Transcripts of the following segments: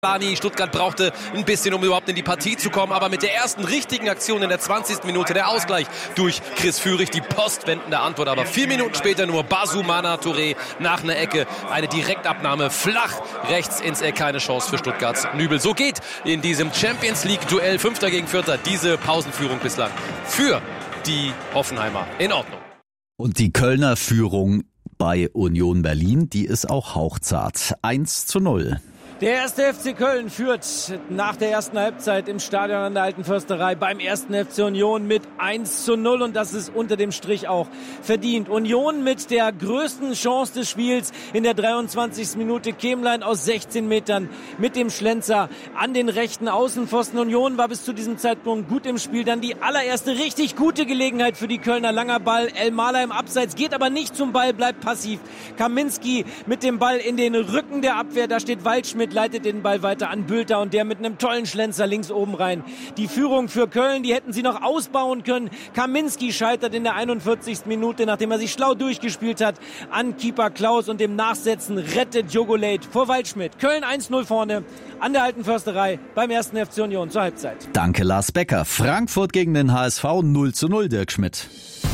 Stuttgart brauchte ein bisschen, um überhaupt in die Partie zu kommen, aber mit der ersten richtigen Aktion in der 20. Minute der Ausgleich durch Chris Führig, die postwendende Antwort, aber 4 Minuten später nur Basumana Touré nach einer Ecke, eine Direktabnahme flach rechts ins Eck, keine Chance für Stuttgarts Nübel. So geht in diesem Champions League Duell 5. gegen 4. diese Pausenführung bislang für die Hoffenheimer in Ordnung. Und die Kölner Führung bei Union Berlin, die ist auch hauchzart. 1:0. Der erste FC Köln führt nach der ersten Halbzeit im Stadion an der Alten Försterei beim ersten FC Union mit 1:0 und das ist unter dem Strich auch verdient. Union mit der größten Chance des Spiels in der 23. Minute. Kemlein aus 16 Metern mit dem Schlenzer an den rechten Außenpfosten. Union war bis zu diesem Zeitpunkt gut im Spiel. Dann die allererste richtig gute Gelegenheit für die Kölner. Langer Ball, Elmaler im Abseits, geht aber nicht zum Ball, bleibt passiv. Kaminski mit dem Ball in den Rücken der Abwehr. Da steht Waldschmidt, leitet den Ball weiter an Bülter und der mit einem tollen Schlenzer links oben rein. Die Führung für Köln, die hätten sie noch ausbauen können. Kaminski scheitert in der 41. Minute, nachdem er sich schlau durchgespielt hat, an Keeper Klaus und dem Nachsetzen rettet Jogolate vor Waldschmidt. Köln 1:0 vorne an der Alten Försterei beim ersten FC Union zur Halbzeit. Danke Lars Becker. Frankfurt gegen den HSV 0:0, Dirk Schmidt.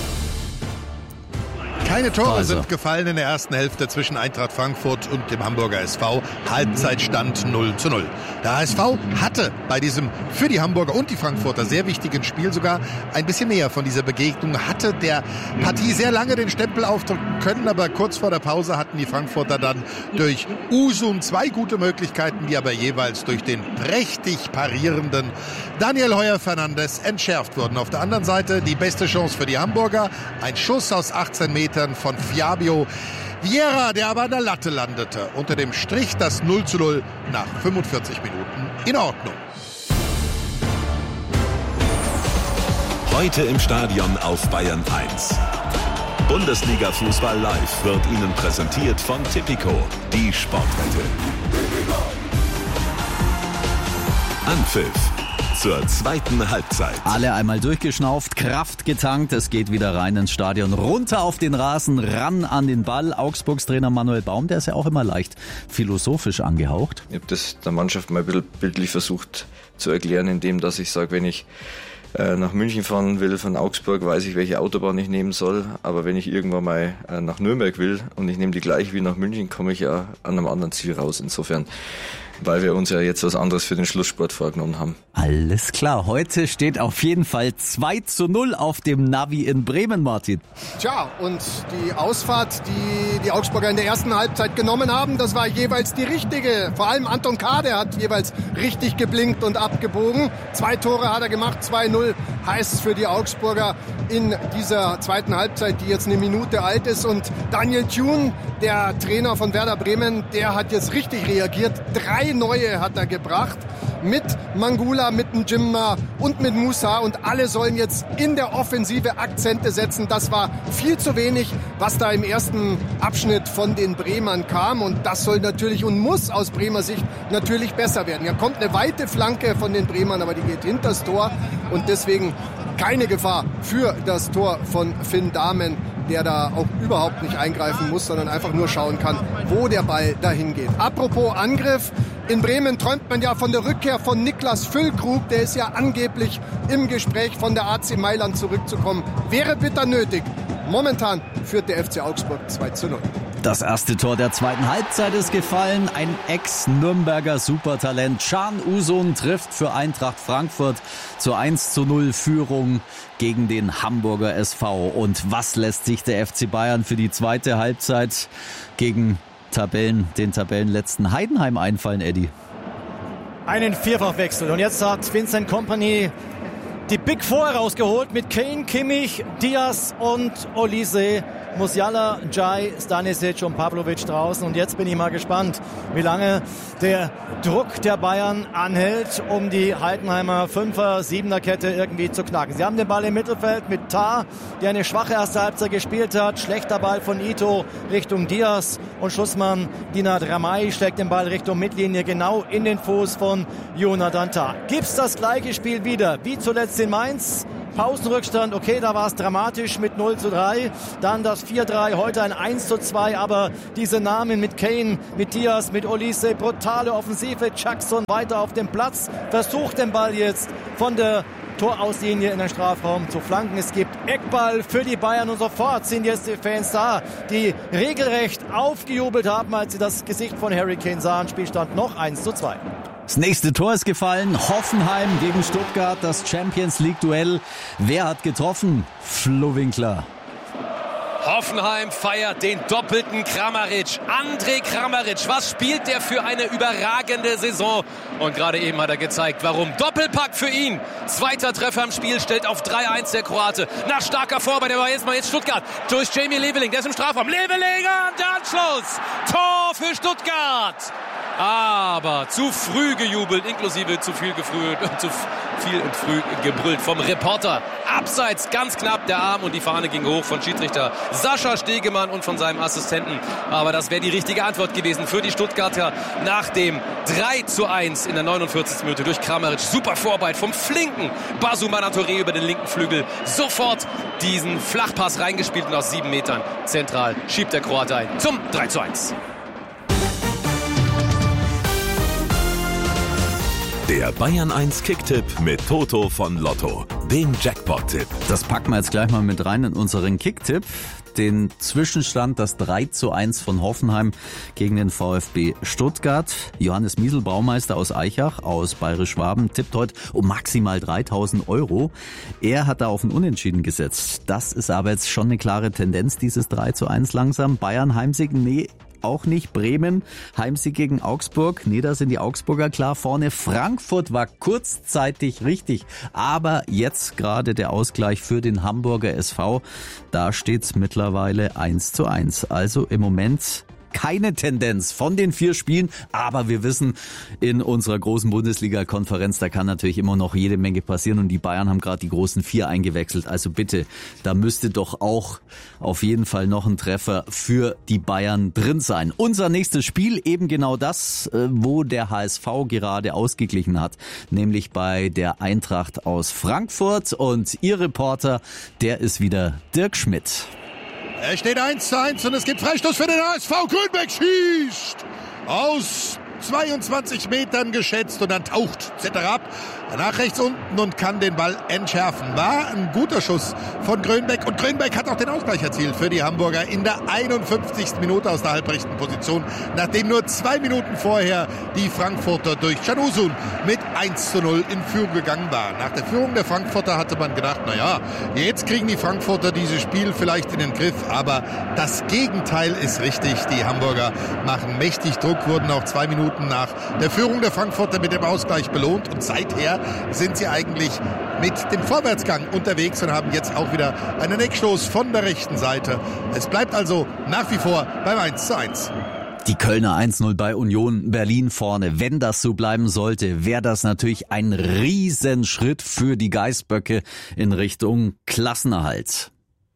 Keine Tore sind gefallen in der ersten Hälfte zwischen Eintracht Frankfurt und dem Hamburger SV. Halbzeitstand 0:0. Der HSV hatte bei diesem für die Hamburger und die Frankfurter sehr wichtigen Spiel sogar ein bisschen mehr von dieser Begegnung. Hatte der Partie sehr lange den Stempel aufdrücken können, aber kurz vor der Pause hatten die Frankfurter dann durch Usum 2 gute Möglichkeiten, die aber jeweils durch den prächtig parierenden Daniel Heuer-Fernandes entschärft wurden. Auf der anderen Seite die beste Chance für die Hamburger. Ein Schuss aus 18 Metern von Fabio Vieira, der aber an der Latte landete. Unter dem Strich das 0:0 nach 45 Minuten in Ordnung. Heute im Stadion auf Bayern 1. Bundesliga-Fußball live wird Ihnen präsentiert von Tipico, die Sportwette. Anpfiff zur zweiten Halbzeit. Alle einmal durchgeschnauft, Kraft getankt, es geht wieder rein ins Stadion, runter auf den Rasen, ran an den Ball. Augsburgs Trainer Manuel Baum, der ist ja auch immer leicht philosophisch angehaucht. Ich habe das der Mannschaft mal ein bisschen bildlich versucht zu erklären, indem dass ich sage, wenn ich nach München fahren will von Augsburg, weiß ich, welche Autobahn ich nehmen soll. Aber wenn ich irgendwann mal nach Nürnberg will und ich nehme die gleiche wie nach München, komme ich ja an einem anderen Ziel raus. Insofern, weil wir uns ja jetzt was anderes für den Schlusssport vorgenommen haben. Alles klar, heute steht auf jeden Fall 2:0 auf dem Navi in Bremen, Martin. Tja, und die Ausfahrt, die die Augsburger in der ersten Halbzeit genommen haben, das war jeweils die richtige. Vor allem Anton K., der hat jeweils richtig geblinkt und abgebogen. 2 Tore hat er gemacht, 2:0 heißt es für die Augsburger in dieser zweiten Halbzeit, die jetzt eine Minute alt ist. Und Daniel Thune, der Trainer von Werder Bremen, der hat jetzt richtig reagiert. 3 neue hat er gebracht. Mit Mangula, mit Njimba und mit Musa. Und alle sollen jetzt in der Offensive Akzente setzen. Das war viel zu wenig, was da im ersten Abschnitt von den Bremern kam. Und das soll natürlich und muss aus Bremer Sicht natürlich besser werden. Ja, kommt eine weite Flanke von den Bremern, aber die geht hinters Tor. Und deswegen keine Gefahr für das Tor von Finn Dahmen, der da auch überhaupt nicht eingreifen muss, sondern einfach nur schauen kann, wo der Ball dahin geht. Apropos Angriff, in Bremen träumt man ja von der Rückkehr von Niklas Füllkrug, der ist ja angeblich im Gespräch von der AC Mailand zurückzukommen. Wäre bitter nötig. Momentan führt der FC Augsburg 2:0. Das erste Tor der zweiten Halbzeit ist gefallen. Ein Ex-Nürnberger Supertalent Can Uzun trifft für Eintracht Frankfurt zur 1:0 Führung gegen den Hamburger SV. Und was lässt sich der FC Bayern für die zweite Halbzeit gegen den Tabellenletzten Heidenheim einfallen, Eddie? Einen Vierfachwechsel. Und jetzt hat Vincent Kompany die Big Four rausgeholt mit Kane, Kimmich, Diaz und Olise. Musiala, Jai, Stanisic und Pavlovic draußen. Und jetzt bin ich mal gespannt, wie lange der Druck der Bayern anhält, um die Heidenheimer 5er, 7er Kette irgendwie zu knacken. Sie haben den Ball im Mittelfeld mit Tah, der eine schwache erste Halbzeit gespielt hat. Schlechter Ball von Ito Richtung Diaz und Schussmann Dinat Ramai schlägt den Ball Richtung Mittellinie genau in den Fuß von Jonathan Tah. Gibt's das gleiche Spiel wieder wie zuletzt in Mainz? Pausenrückstand, okay, da war es dramatisch mit 0:3. Dann das 4:3, heute ein 1:2. Aber diese Namen mit Kane, mit Diaz, mit Olise, brutale Offensive. Jackson weiter auf dem Platz, versucht den Ball jetzt von der Torauslinie in den Strafraum zu flanken. Es gibt Eckball für die Bayern und sofort sind jetzt die Fans da, die regelrecht aufgejubelt haben, als sie das Gesicht von Harry Kane sahen. Spielstand noch 1:2. Das nächste Tor ist gefallen. Hoffenheim gegen Stuttgart, das Champions-League-Duell. Wer hat getroffen? Flo Winkler. Hoffenheim feiert den doppelten Kramaric. André Kramaric, was spielt der für eine überragende Saison? Und gerade eben hat er gezeigt, warum. Doppelpack für ihn. Zweiter Treffer im Spiel, stellt auf 3:1 der Kroate. Nach starker Vorarbeit, der war jetzt Stuttgart. Durch Jamie Leveling, der ist im Strafraum. Leveling und der Anschluss. Tor für Stuttgart. Aber zu früh gejubelt, inklusive zu viel und früh gebrüllt vom Reporter. Abseits, ganz knapp, der Arm und die Fahne ging hoch von Schiedsrichter Sascha Stegemann und von seinem Assistenten. Aber das wäre die richtige Antwort gewesen für die Stuttgarter nach dem 3:1 in der 49. Minute durch Kramaric. Super Vorarbeit vom flinken Basumana Touré über den linken Flügel. Sofort diesen Flachpass reingespielt und aus 7 Metern zentral schiebt der Kroate ein zum 3:1. Der Bayern 1 Kicktipp mit Toto von Lotto, dem Jackpot-Tipp. Das packen wir jetzt gleich mal mit rein in unseren Kicktipp. Den Zwischenstand, das 3:1 von Hoffenheim gegen den VfB Stuttgart. Johannes Miesel, Baumeister aus Aichach, aus Bayerisch-Schwaben, tippt heute um maximal 3.000 Euro. Er hat da auf ein Unentschieden gesetzt. Das ist aber jetzt schon eine klare Tendenz, dieses 3:1 langsam. Bayern Heimsieg, nee, auch nicht. Bremen, Heimsieg gegen Augsburg. Nee, da sind die Augsburger klar vorne. Frankfurt war kurzzeitig richtig. Aber jetzt gerade der Ausgleich für den Hamburger SV. Da steht's mittlerweile 1:1. Also im Moment keine Tendenz von den 4 Spielen, aber wir wissen, in unserer großen Bundesliga-Konferenz, da kann natürlich immer noch jede Menge passieren und die Bayern haben gerade die großen 4 eingewechselt. Also bitte, da müsste doch auch auf jeden Fall noch ein Treffer für die Bayern drin sein. Unser nächstes Spiel, eben genau das, wo der HSV gerade ausgeglichen hat, nämlich bei der Eintracht aus Frankfurt und ihr Reporter, der ist wieder Dirk Schmidt. Es steht 1:1 und es gibt Freistoß für den HSV. Grünbeck schießt aus 22 Metern geschätzt und dann taucht Zetterer ab. Danach rechts unten und kann den Ball entschärfen. War ein guter Schuss von Grünbeck und Grünbeck hat auch den Ausgleich erzielt für die Hamburger in der 51. Minute aus der halbrechten Position, nachdem nur 2 Minuten vorher die Frankfurter durch Can Uzun mit 1:0 in Führung gegangen waren. Nach der Führung der Frankfurter hatte man gedacht, naja, jetzt kriegen die Frankfurter dieses Spiel vielleicht in den Griff, aber das Gegenteil ist richtig. Die Hamburger machen mächtig Druck, wurden auch 2 Minuten nach der Führung der Frankfurter mit dem Ausgleich belohnt und seither sind sie eigentlich mit dem Vorwärtsgang unterwegs und haben jetzt auch wieder einen Eckstoß von der rechten Seite. Es bleibt also nach wie vor beim 1:1. Die Kölner 1:0 bei Union Berlin vorne. Wenn das so bleiben sollte, wäre das natürlich ein Riesenschritt für die Geißböcke in Richtung Klassenerhalt.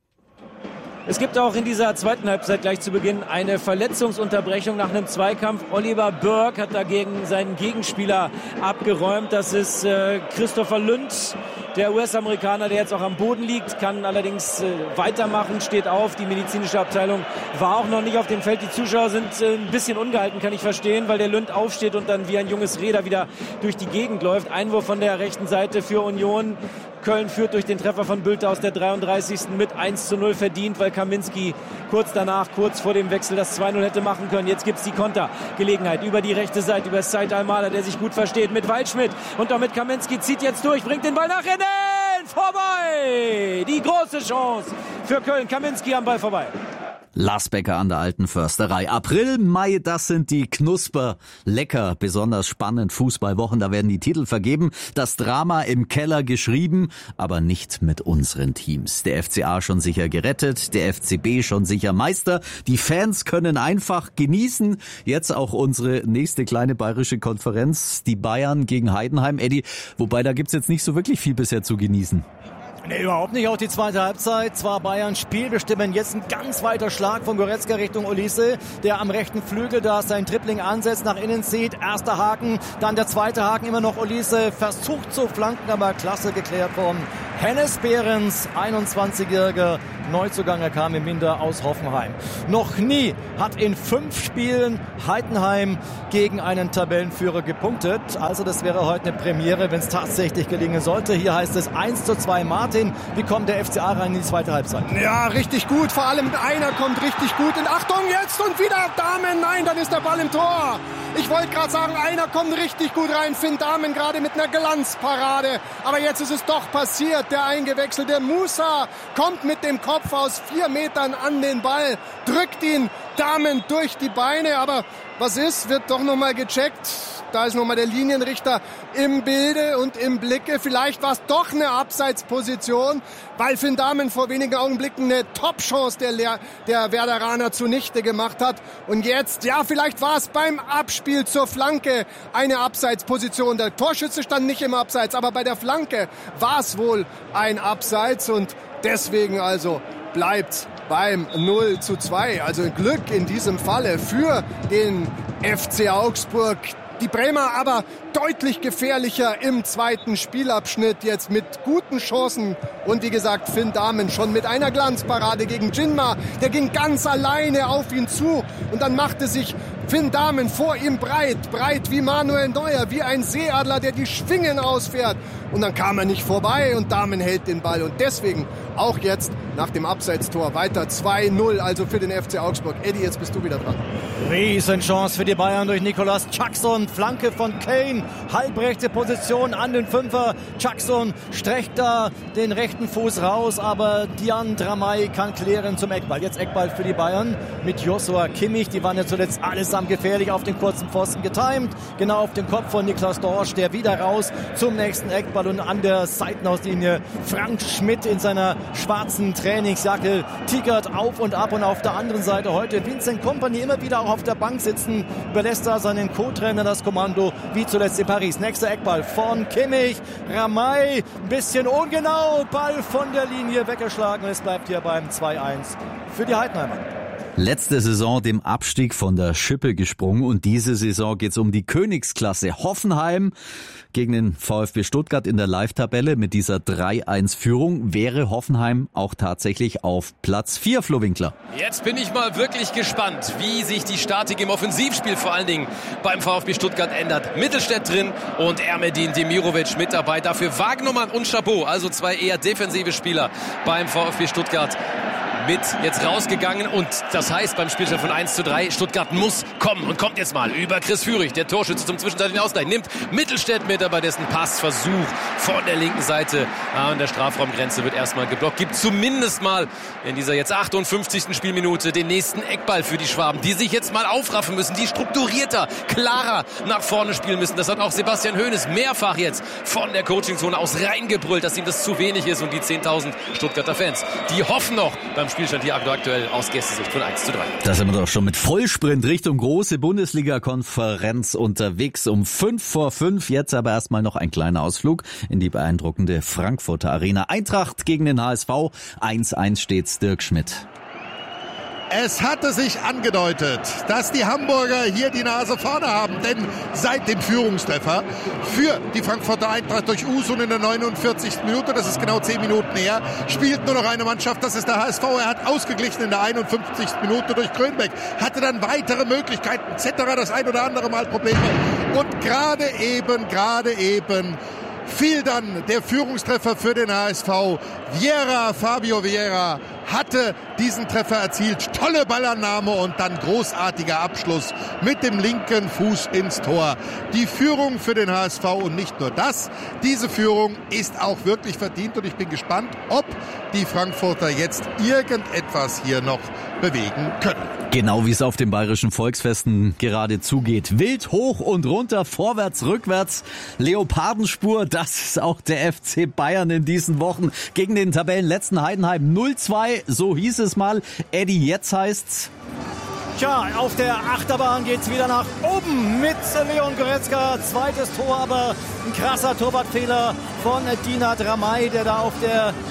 Es gibt auch in dieser zweiten Halbzeit gleich zu Beginn eine Verletzungsunterbrechung nach einem Zweikampf. Oliver Burke hat dagegen seinen Gegenspieler abgeräumt. Das ist Christopher Lünd, der US-Amerikaner, der jetzt auch am Boden liegt, kann allerdings weitermachen, steht auf. Die medizinische Abteilung war auch noch nicht auf dem Feld. Die Zuschauer sind ein bisschen ungehalten, kann ich verstehen, weil der Lünd aufsteht und dann wie ein junges Reh wieder durch die Gegend läuft. Einwurf von der rechten Seite für Union. Köln führt durch den Treffer von Bülter aus der 33. mit 1:0 verdient, weil Kaminski kurz danach, kurz vor dem Wechsel das 2:0 hätte machen können. Jetzt gibt's die Kontergelegenheit über die rechte Seite, über Said Almada, der sich gut versteht, mit Waldschmidt und damit Kaminski zieht jetzt durch, bringt den Ball nach innen, vorbei! Die große Chance für Köln, Kaminski am Ball vorbei. Lars Becker an der Alten Försterei. April, Mai, das sind die Knusper. Lecker, besonders spannend Fußballwochen. Da werden die Titel vergeben. Das Drama im Keller geschrieben, aber nicht mit unseren Teams. Der FCA schon sicher gerettet, der FCB schon sicher Meister. Die Fans können einfach genießen. Jetzt auch unsere nächste kleine bayerische Konferenz. Die Bayern gegen Heidenheim. Eddie, wobei da gibt's jetzt nicht so wirklich viel bisher zu genießen. Nee, überhaupt nicht. Auch die zweite Halbzeit. Zwar Bayern spielbestimmend. Jetzt ein ganz weiter Schlag von Goretzka Richtung Olise, der am rechten Flügel da sein Dribbling ansetzt, nach innen zieht. Erster Haken, dann der zweite Haken, immer noch Olise versucht zu flanken, aber klasse geklärt von Hennes Behrens, 21-jähriger Neuzugang, er kam im Winter aus Hoffenheim. Noch nie hat in 5 Spielen Heidenheim gegen einen Tabellenführer gepunktet. Also das wäre heute eine Premiere, wenn es tatsächlich gelingen sollte. Hier heißt es 1:2. Martin, wie kommt der FCA rein in die zweite Halbzeit? Ja, richtig gut. Vor allem einer kommt richtig gut. Und Achtung, jetzt und wieder Dahmen. Nein, dann ist der Ball im Tor. Ich wollte gerade sagen, einer kommt richtig gut rein. Finn Dahmen gerade mit einer Glanzparade. Aber jetzt ist es doch passiert. Der eingewechselte Musa kommt mit dem Kopf aus 4 Metern an den Ball, drückt ihn Dahmen durch die Beine. Aber was ist? Wird doch nochmal gecheckt. Da ist nochmal der Linienrichter im Bilde und im Blicke. Vielleicht war es doch eine Abseitsposition, weil Finn Dahmen vor wenigen Augenblicken eine Top-Chance der Werderaner zunichte gemacht hat. Und jetzt, ja, vielleicht war es beim Abspiel zur Flanke eine Abseitsposition. Der Torschütze stand nicht im Abseits, aber bei der Flanke war es wohl ein Abseits. Und deswegen also bleibt beim 0:2. Also Glück in diesem Falle für den FC Augsburg. Die Bremer aber deutlich gefährlicher im zweiten Spielabschnitt, jetzt mit guten Chancen. Und wie gesagt, Finn Dahmen schon mit einer Glanzparade gegen Jinma. Der ging ganz alleine auf ihn zu. Und dann machte sich Finn Dahmen vor ihm breit wie Manuel Neuer, wie ein Seeadler, der die Schwingen ausfährt. Und dann kam er nicht vorbei und Dahmen hält den Ball. Und deswegen auch jetzt nach dem Abseitstor weiter 2:0, also für den FC Augsburg. Eddie, jetzt bist du wieder dran. Riesenchance für die Bayern durch Nicolas Jackson. Flanke von Kane, halbrechte Position an den Fünfer. Jackson streckt da den rechten Fuß raus, aber Dian Dramay kann klären zum Eckball. Jetzt Eckball für die Bayern mit Joshua Kimmich. Die waren ja zuletzt allesamt gefährlich auf den kurzen Pfosten getimt. Genau auf den Kopf von Niklas Dorsch, der wieder raus zum nächsten Eckball. Und an der Seitenauslinie Frank Schmidt in seiner schwarzen Trainingsjacke tigert auf und ab. Und auf der anderen Seite heute Vincent Kompany immer wieder auch auf der Bank sitzen. Überlässt da seinen Co-Trainer das Kommando, wie zuletzt in Paris. Nächster Eckball von Kimmich. Ramay, ein bisschen ungenau. Ball von der Linie weggeschlagen. Und es bleibt hier beim 2:1 für die Heidenheimer. Letzte Saison dem Abstieg von der Schippe gesprungen und diese Saison geht's um die Königsklasse. Hoffenheim gegen den VfB Stuttgart in der Live-Tabelle mit dieser 3:1-Führung wäre Hoffenheim auch tatsächlich auf Platz 4, Flo Winkler. Jetzt bin ich mal wirklich gespannt, wie sich die Statik im Offensivspiel vor allen Dingen beim VfB Stuttgart ändert. Mittelstädt drin und Ermedin Demirovic mit dabei. Dafür Wagnumann und Chabot, also 2 eher defensive Spieler beim VfB Stuttgart. Mit jetzt rausgegangen und das heißt beim Spielstand von 1:3, Stuttgart muss kommen und kommt jetzt mal über Chris Führig, der Torschütze zum zwischenzeitlichen Ausgleich, nimmt Mittelstädt mit, aber dessen Passversuch von der linken Seite an der Strafraumgrenze wird erstmal geblockt, gibt zumindest mal in dieser jetzt 58. Spielminute den nächsten Eckball für die Schwaben, die sich jetzt mal aufraffen müssen, die strukturierter, klarer nach vorne spielen müssen. Das hat auch Sebastian Hoeneß mehrfach jetzt von der Coachingzone aus reingebrüllt, dass ihm das zu wenig ist und die 10.000 Stuttgarter Fans, die hoffen noch beim Spielstand hier aktuell aus Gästesicht von 1:3. Da sind wir doch schon mit Vollsprint Richtung große Bundesliga-Konferenz unterwegs um 5:05. Jetzt aber erstmal noch ein kleiner Ausflug in die beeindruckende Frankfurter Arena. Eintracht gegen den HSV. 1:1 steht's, Dirk Schmidt. Es hatte sich angedeutet, dass die Hamburger hier die Nase vorne haben, denn seit dem Führungstreffer für die Frankfurter Eintracht durch Usun in der 49. Minute, das ist genau 10 Minuten her, spielt nur noch eine Mannschaft, das ist der HSV. Er hat ausgeglichen in der 51. Minute durch Grönbeck, hatte dann weitere Möglichkeiten, etc., das ein oder andere Mal Probleme. Und gerade eben fiel dann der Führungstreffer für den HSV. Fabio Vieira hatte diesen Treffer erzielt. Tolle Ballannahme und dann großartiger Abschluss mit dem linken Fuß ins Tor. Die Führung für den HSV und nicht nur das. Diese Führung ist auch wirklich verdient und ich bin gespannt, ob die Frankfurter jetzt irgendetwas hier noch bewegen können. Genau wie es auf den bayerischen Volksfesten gerade zugeht. Wild hoch und runter, vorwärts, rückwärts. Leopardenspur, das ist auch der FC Bayern in diesen Wochen gegen den Tabellenletzten Heidenheim 0:2. So hieß es mal. Eddie, jetzt heißt's... Tja, auf der Achterbahn geht's wieder nach oben mit Leon Goretzka. Zweites Tor, aber ein krasser Torwartfehler von Dinat Ramay, der da auf der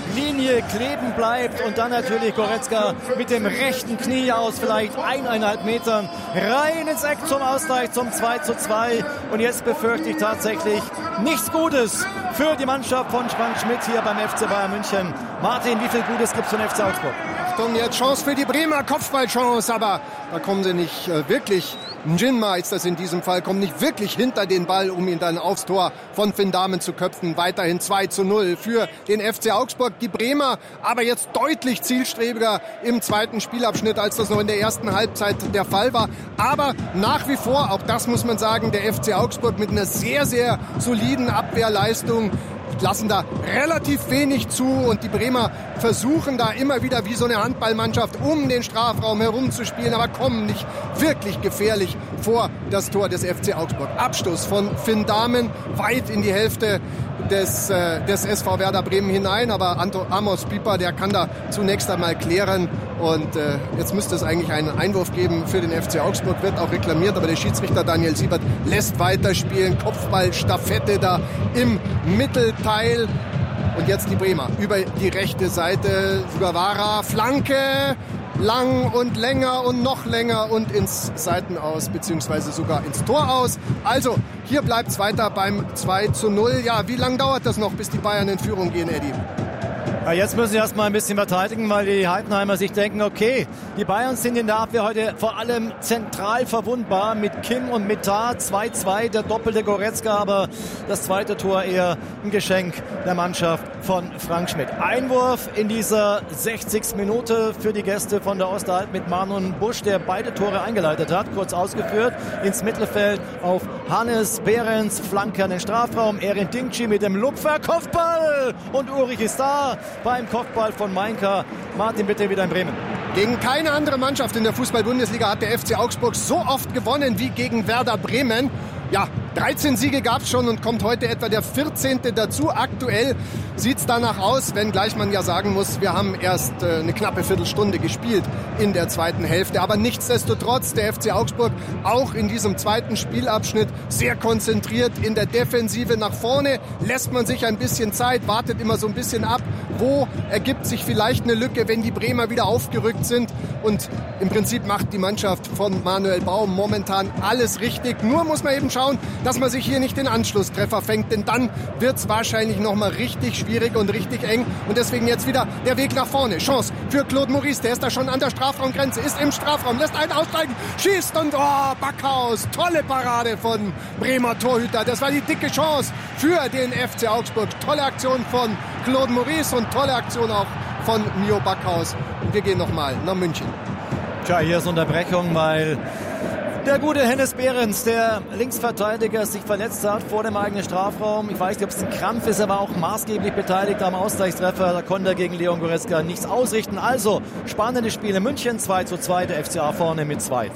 Linie kleben bleibt und dann natürlich Goretzka mit dem rechten Knie aus vielleicht 1,5 Metern rein ins Eck zum Ausgleich zum 2:2. Und jetzt befürchte ich tatsächlich nichts Gutes für die Mannschaft von Frank Schmidt hier beim FC Bayern München. Martin, wie viel Gutes gibt es von FC Augsburg? Achtung, jetzt Chance für die Bremer, Kopfballchance, aber da kommen sie nicht wirklich. Njinma ist das in diesem Fall, kommt nicht wirklich hinter den Ball, um ihn dann aufs Tor von Finn Dahmen zu köpfen. Weiterhin 2:0 für den FC Augsburg. Die Bremer aber jetzt deutlich zielstrebiger im zweiten Spielabschnitt, als das noch in der ersten Halbzeit der Fall war. Aber nach wie vor, auch das muss man sagen, der FC Augsburg mit einer sehr, sehr soliden Abwehrleistung, lassen da relativ wenig zu und die Bremer versuchen da immer wieder wie so eine Handballmannschaft um den Strafraum herumzuspielen, aber kommen nicht wirklich gefährlich vor das Tor des FC Augsburg. Abstoß von Finn Dahmen weit in die Hälfte des SV Werder Bremen hinein, aber Amos Pieper, der kann da zunächst einmal klären und jetzt müsste es eigentlich einen Einwurf geben für den FC Augsburg, wird auch reklamiert, aber der Schiedsrichter Daniel Siebert lässt weiterspielen, Kopfballstaffette da im Mittelteil und jetzt die Bremer über die rechte Seite, Sugawara, Flanke, lang und länger und noch länger und ins Seitenaus beziehungsweise sogar ins Tor aus. Also hier bleibt es weiter beim 2:0. Ja, wie lange dauert das noch, bis die Bayern in Führung gehen, Eddie? Ja, jetzt müssen sie erstmal ein bisschen verteidigen, weil die Heidenheimer sich denken, okay, die Bayern sind in der Abwehr heute vor allem zentral verwundbar mit Kim und mit Tah. 2:2, der doppelte Goretzka, aber das zweite Tor eher ein Geschenk der Mannschaft von Frank Schmidt. Einwurf in dieser 60. Minute für die Gäste von der Osterhalb mit Manon Busch, der beide Tore eingeleitet hat, kurz ausgeführt, ins Mittelfeld auf Hannes Behrens, Flanke an den Strafraum, Erin Dingci mit dem Lupfer, Kopfball und Ulrich ist da beim Kopfball von Mainka. Martin, bitte wieder in Bremen. Gegen keine andere Mannschaft in der Fußball-Bundesliga hat der FC Augsburg so oft gewonnen wie gegen Werder Bremen. Ja, 13 Siege gab es schon und kommt heute etwa der 14. dazu. Aktuell sieht es danach aus, wenngleich man ja sagen muss, wir haben erst eine knappe Viertelstunde gespielt in der zweiten Hälfte. Aber nichtsdestotrotz, der FC Augsburg auch in diesem zweiten Spielabschnitt sehr konzentriert in der Defensive. Nach vorne lässt man sich ein bisschen Zeit, wartet immer so ein bisschen ab, wo ergibt sich vielleicht eine Lücke, wenn die Bremer wieder aufgerückt sind. Und im Prinzip macht die Mannschaft von Manuel Baum momentan alles richtig. Nur muss man eben schauen, dass man sich hier nicht den Anschlusstreffer fängt, denn dann wird es wahrscheinlich nochmal richtig schwierig und richtig eng. Und deswegen jetzt wieder der Weg nach vorne. Chance für Claude Maurice, der ist da schon an der Strafraumgrenze, ist im Strafraum, lässt einen aussteigen, schießt und Backhaus. Tolle Parade von Bremer Torhüter. Das war die dicke Chance für den FC Augsburg. Tolle Aktion von Claude Maurice und tolle Aktion auch von Mio Backhaus. Und wir gehen nochmal nach München. Tja, hier ist Unterbrechung, weil der gute Hennes Behrens, der Linksverteidiger, sich verletzt hat vor dem eigenen Strafraum. Ich weiß nicht, ob es ein Krampf ist, er war auch maßgeblich beteiligt am Ausgleichstreffer. Da konnte er gegen Leon Goretzka nichts ausrichten. Also, spannende Spiele in München, 2:2, der FCA vorne mit 2:0.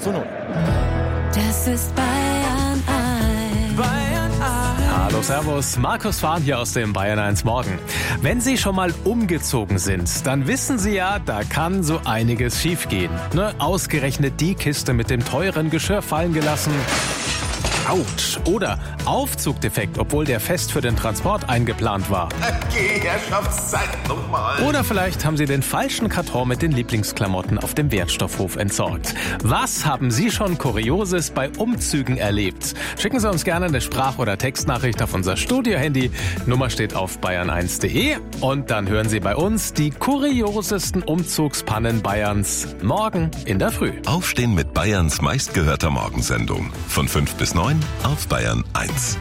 Das ist Bayern 1. Bayern 1. Hallo, servus. Markus Fahn hier aus dem Bayern 1 Morgen. Wenn Sie schon mal umgezogen sind, dann wissen Sie ja, da kann so einiges schiefgehen. Ne? Ausgerechnet die Kiste mit dem teuren Geschirr fallen gelassen. Autsch. Oder Aufzugdefekt, obwohl der fest für den Transport eingeplant war. Okay, Herrschaftszeit nochmal. Oder vielleicht haben Sie den falschen Karton mit den Lieblingsklamotten auf dem Wertstoffhof entsorgt. Was haben Sie schon Kurioses bei Umzügen erlebt? Schicken Sie uns gerne eine Sprach- oder Textnachricht auf unser Studio-Handy. Nummer steht auf bayern1.de und dann hören Sie bei uns die kuriosesten Umzugspannen Bayerns morgen in der Früh. Aufstehen mit Bayerns meistgehörter Morgensendung. Von 5 bis 9 auf Bayern 1.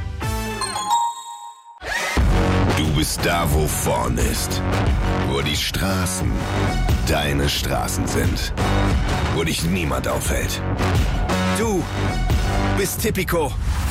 Du bist da, wo vorn ist. Wo die Straßen deine Straßen sind. Wo dich niemand aufhält. Du bist Tipico.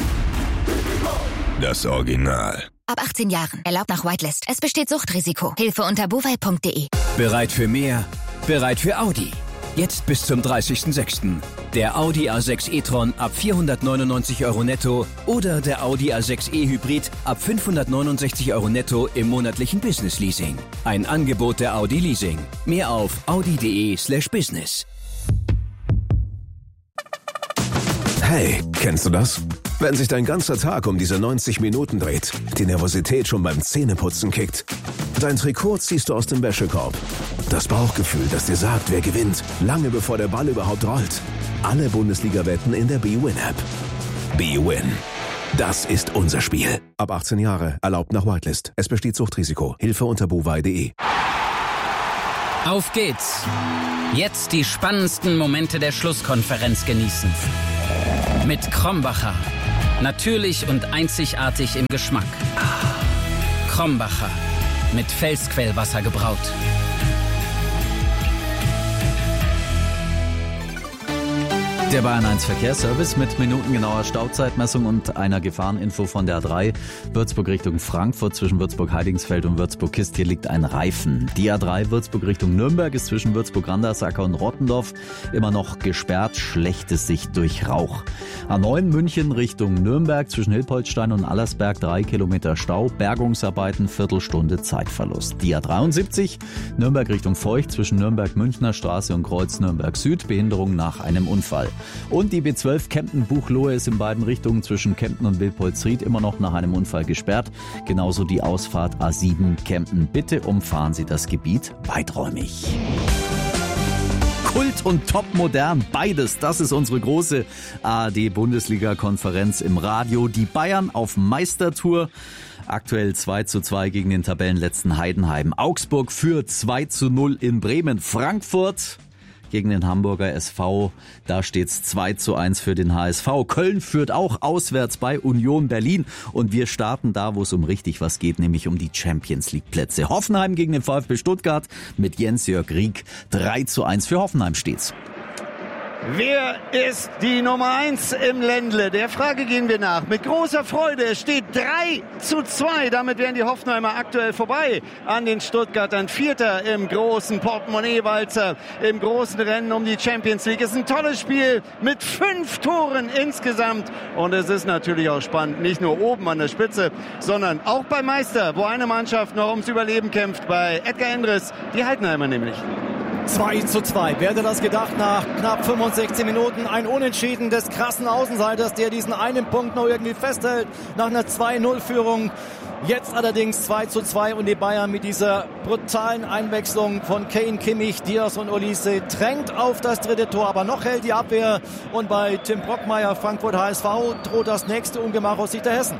Das Original. Ab 18 Jahren. Erlaubt nach Whitelist. Es besteht Suchtrisiko. Hilfe unter bovai.de. Bereit für mehr? Bereit für Audi. Jetzt bis zum 30.06. Der Audi A6 e-tron ab 499 € netto oder der Audi A6 e-Hybrid ab 569 € netto im monatlichen Business-Leasing. Ein Angebot der Audi Leasing. Mehr auf audi.de/business. Hey, kennst du das? Wenn sich dein ganzer Tag um diese 90 Minuten dreht, die Nervosität schon beim Zähneputzen kickt, dein Trikot ziehst du aus dem Wäschekorb. Das Bauchgefühl, das dir sagt, wer gewinnt, lange bevor der Ball überhaupt rollt. Alle Bundesliga-Wetten in der bwin-App. bwin. Das ist unser Spiel. Ab 18 Jahre, erlaubt nach Whitelist. Es besteht Suchtrisiko. Hilfe unter bovai.de. Auf geht's. Jetzt die spannendsten Momente der Schlusskonferenz genießen. Mit Krombacher. Natürlich und einzigartig im Geschmack. Krombacher. Mit Felsquellwasser gebraut. Der Bayern 1 Verkehrsservice mit minutengenauer Stauzeitmessung und einer Gefahreninfo von der A3. Würzburg Richtung Frankfurt zwischen Würzburg-Heidingsfeld und Würzburg-Kist. Hier liegt ein Reifen. Die A3 Würzburg Richtung Nürnberg ist zwischen Würzburg-Randersacker und Rottendorf immer noch gesperrt. Schlechte Sicht durch Rauch. A9 München Richtung Nürnberg zwischen Hilpoltstein und Allersberg 3 Kilometer Stau. Bergungsarbeiten, Viertelstunde Zeitverlust. Die A73 Nürnberg Richtung Feucht zwischen Nürnberg-Münchner Straße und Kreuz Nürnberg Süd. Behinderung nach einem Unfall. Und die B12 Kempten-Buchloe ist in beiden Richtungen zwischen Kempten und Wilpolsried immer noch nach einem Unfall gesperrt. Genauso die Ausfahrt A7 Kempten. Bitte umfahren Sie das Gebiet weiträumig. Kult und topmodern, beides. Das ist unsere große ARD-Bundesliga-Konferenz im Radio. Die Bayern auf Meistertour. Aktuell 2:2 gegen den Tabellenletzten Heidenheim. Augsburg führt 2:0 in Bremen. Frankfurt gegen den Hamburger SV. Da steht's 2:1 für den HSV. Köln führt auch auswärts bei Union Berlin. Und wir starten da, wo es um richtig was geht, nämlich um die Champions-League-Plätze. Hoffenheim gegen den VfB Stuttgart mit Jens-Jörg Rieck. 3:1 für Hoffenheim steht's. Wer ist die Nummer 1 im Ländle? Der Frage gehen wir nach. Mit großer Freude. Es steht 3:2. Damit wären die Hoffenheimer aktuell vorbei an den Stuttgartern. Vierter im großen Portemonnaie-Walzer, im großen Rennen um die Champions League. Es ist ein tolles Spiel mit 5 Toren insgesamt. Und es ist natürlich auch spannend, nicht nur oben an der Spitze, sondern auch beim Meister, wo eine Mannschaft noch ums Überleben kämpft. Bei Edgar Endres, die Heidenheimer nämlich. 2:2. Wer hätte das gedacht nach knapp 65 Minuten? Ein Unentschieden des krassen Außenseiters, der diesen einen Punkt noch irgendwie festhält nach einer 2:0-Führung. Jetzt allerdings 2:2 und die Bayern mit dieser brutalen Einwechslung von Kane, Kimmich, Diaz und Olise drängt auf das dritte Tor. Aber noch hält die Abwehr und bei Tim Brockmeier, Frankfurt HSV, droht das nächste Ungemach aus Sicht der Hessen.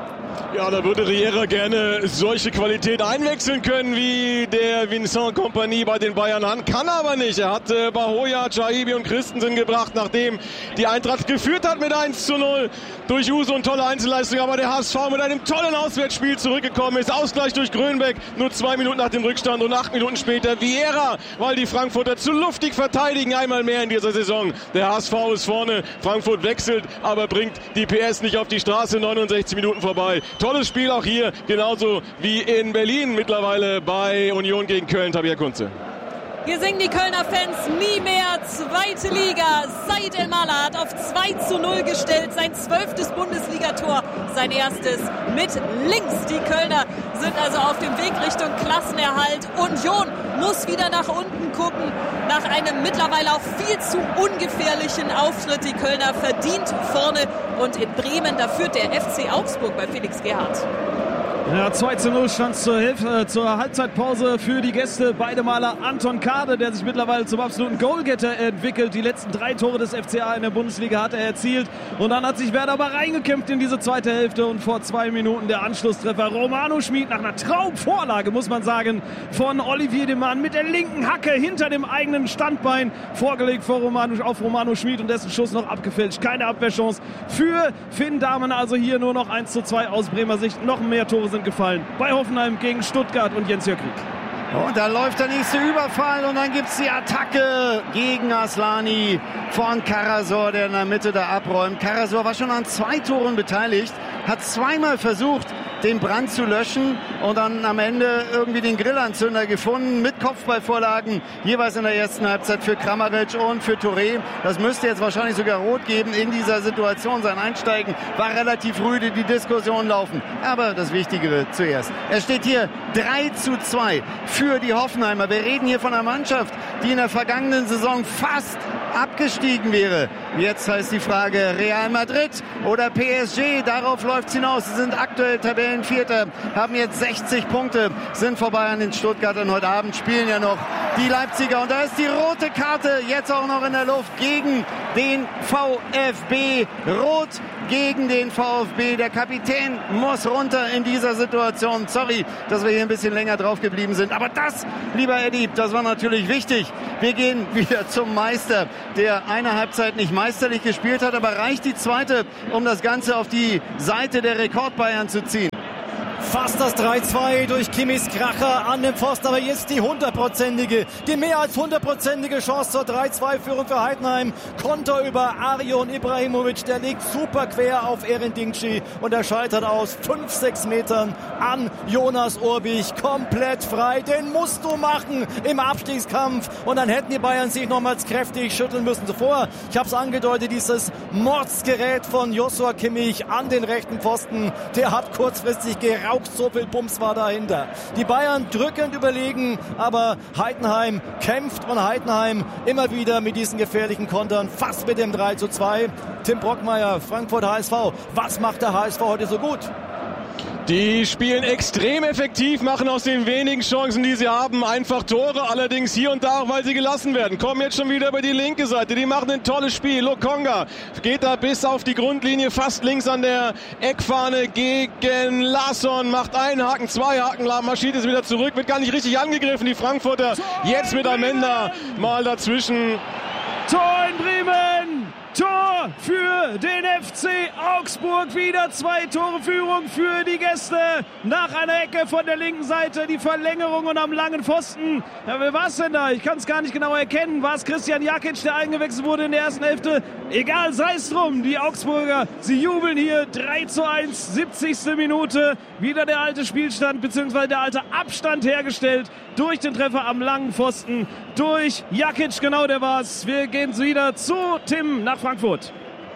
Ja, da würde Riera gerne solche Qualität einwechseln können, wie der Vincent Kompany bei den Bayern hat. Kann aber nicht. Er hat Bahoya, Chaibi und Christensen gebracht, nachdem die Eintracht geführt hat mit 1:0 durch Uso und tolle Einzelleistung. Aber der HSV mit einem tollen Auswärtsspiel zurückgekommen ist. Ausgleich durch Grönbeck, nur 2 Minuten nach dem Rückstand und 8 Minuten später Riera, weil die Frankfurter zu luftig verteidigen, einmal mehr in dieser Saison. Der HSV ist vorne, Frankfurt wechselt, aber bringt die PS nicht auf die Straße, 69 Minuten vorbei. Tolles Spiel auch hier, genauso wie in Berlin mittlerweile bei Union gegen Köln. Tabea Kunze. Hier singen die Kölner Fans nie mehr zweite Liga. Said El-Mallah hat auf 2:0 gestellt, sein 12. Bundesligator, sein erstes mit links. Die Kölner sind also auf dem Weg Richtung Klassenerhalt. Union muss wieder nach unten gucken, nach einem mittlerweile auch viel zu ungefährlichen Auftritt. Die Kölner verdient vorne und in Bremen, da führt der FC Augsburg bei Felix Gerhardt. Ja, 2:0 stand zur Halbzeitpause für die Gäste. Beide Maler Anton Kade, der sich mittlerweile zum absoluten Goalgetter entwickelt. Die letzten 3 Tore des FCA in der Bundesliga hat er erzielt. Und dann hat sich Werder aber reingekämpft in diese zweite Hälfte. Und vor 2 Minuten der Anschlusstreffer. Romano Schmid nach einer Traumvorlage, muss man sagen, von Olivier Demann mit der linken Hacke hinter dem eigenen Standbein vorgelegt auf Romano Schmid und dessen Schuss noch abgefälscht. Keine Abwehrchance für Finn Dahmen. Also hier nur noch 1:2 aus Bremer Sicht. Noch mehr Tore sind gefallen bei Hoffenheim gegen Stuttgart und Jens-Jörg Rieck. Und da läuft der nächste Überfall und dann gibt es die Attacke gegen Aslani von Karasor, der in der Mitte da abräumt. Karasor war schon an 2 Toren beteiligt, hat zweimal versucht, den Brand zu löschen und dann am Ende irgendwie den Grillanzünder gefunden mit Kopfballvorlagen, jeweils in der ersten Halbzeit für Kramaric und für Touré. Das müsste jetzt wahrscheinlich sogar rot geben in dieser Situation. Sein Einsteigen war relativ rüde, die Diskussion laufen. Aber das Wichtigere zuerst. Es steht hier 3:2 für die Hoffenheimer. Wir reden hier von einer Mannschaft, die in der vergangenen Saison fast abgestiegen wäre. Jetzt heißt die Frage Real Madrid oder PSG. Darauf läuft es hinaus. Sie sind aktuell Tabellenvierter, haben jetzt 60 Punkte, sind vorbei an den Stuttgartern. Heute Abend spielen ja noch die Leipziger. Und da ist die rote Karte jetzt auch noch in der Luft gegen den VfB. Rot gegen den VfB. Der Kapitän muss runter in dieser Situation. Sorry, dass wir hier ein bisschen länger drauf geblieben sind. Aber das, lieber Eddie, das war natürlich wichtig. Wir gehen wieder zum Meister, der eine Halbzeit nicht meisterlich gespielt hat, aber reicht die zweite, um das Ganze auf die Seite der Rekordbayern zu ziehen. Fast das 3-2 durch Kimmichs Kracher an dem Pfosten, aber jetzt die die mehr als 100%ige Chance zur 3-2-Führung für Heidenheim. Konter über Arjon Ibrahimovic, der legt super quer auf Erin Dingshi und er scheitert aus 5-6 Metern an Jonas Urbich. Komplett frei, den musst du machen im Abstiegskampf und dann hätten die Bayern sich nochmals kräftig schütteln müssen. Zuvor, ich habe es angedeutet, Mordsgerät von Joshua Kimmich an den rechten Pfosten, der hat kurzfristig geraucht. So viel Bums war dahinter. Die Bayern drückend überlegen, aber Heidenheim kämpft und Heidenheim immer wieder mit diesen gefährlichen Kontern, fast mit dem 3-2. Tim Brockmeier, Frankfurt HSV. Was macht der HSV heute so gut? Die spielen extrem effektiv, machen aus den wenigen Chancen, die sie haben, einfach Tore. Allerdings hier und da auch, weil sie gelassen werden. Kommen jetzt schon wieder über die linke Seite. Die machen ein tolles Spiel. Lokonga geht da bis auf die Grundlinie, fast links an der Eckfahne gegen Larsson. Macht einen Haken, zwei Haken, marschiert es wieder zurück. Wird gar nicht richtig angegriffen, die Frankfurter. Jetzt mit Amenda mal dazwischen. Tor in Bremen! Tor für den FC Augsburg. Wieder 2 Tore Führung für die Gäste. Nach einer Ecke von der linken Seite die Verlängerung und am langen Pfosten. Ja, wer war es denn da? Ich kann es gar nicht genau erkennen. War es Christian Jakic, der eingewechselt wurde in der ersten Hälfte? Egal, sei es drum. Die Augsburger, sie jubeln hier. 3-1, 70. Minute. Wieder der alte Spielstand bzw. der alte Abstand hergestellt. Durch den Treffer am langen Pfosten. Durch Jakic, genau der war's. Wir gehen wieder zu Tim nach Frankfurt.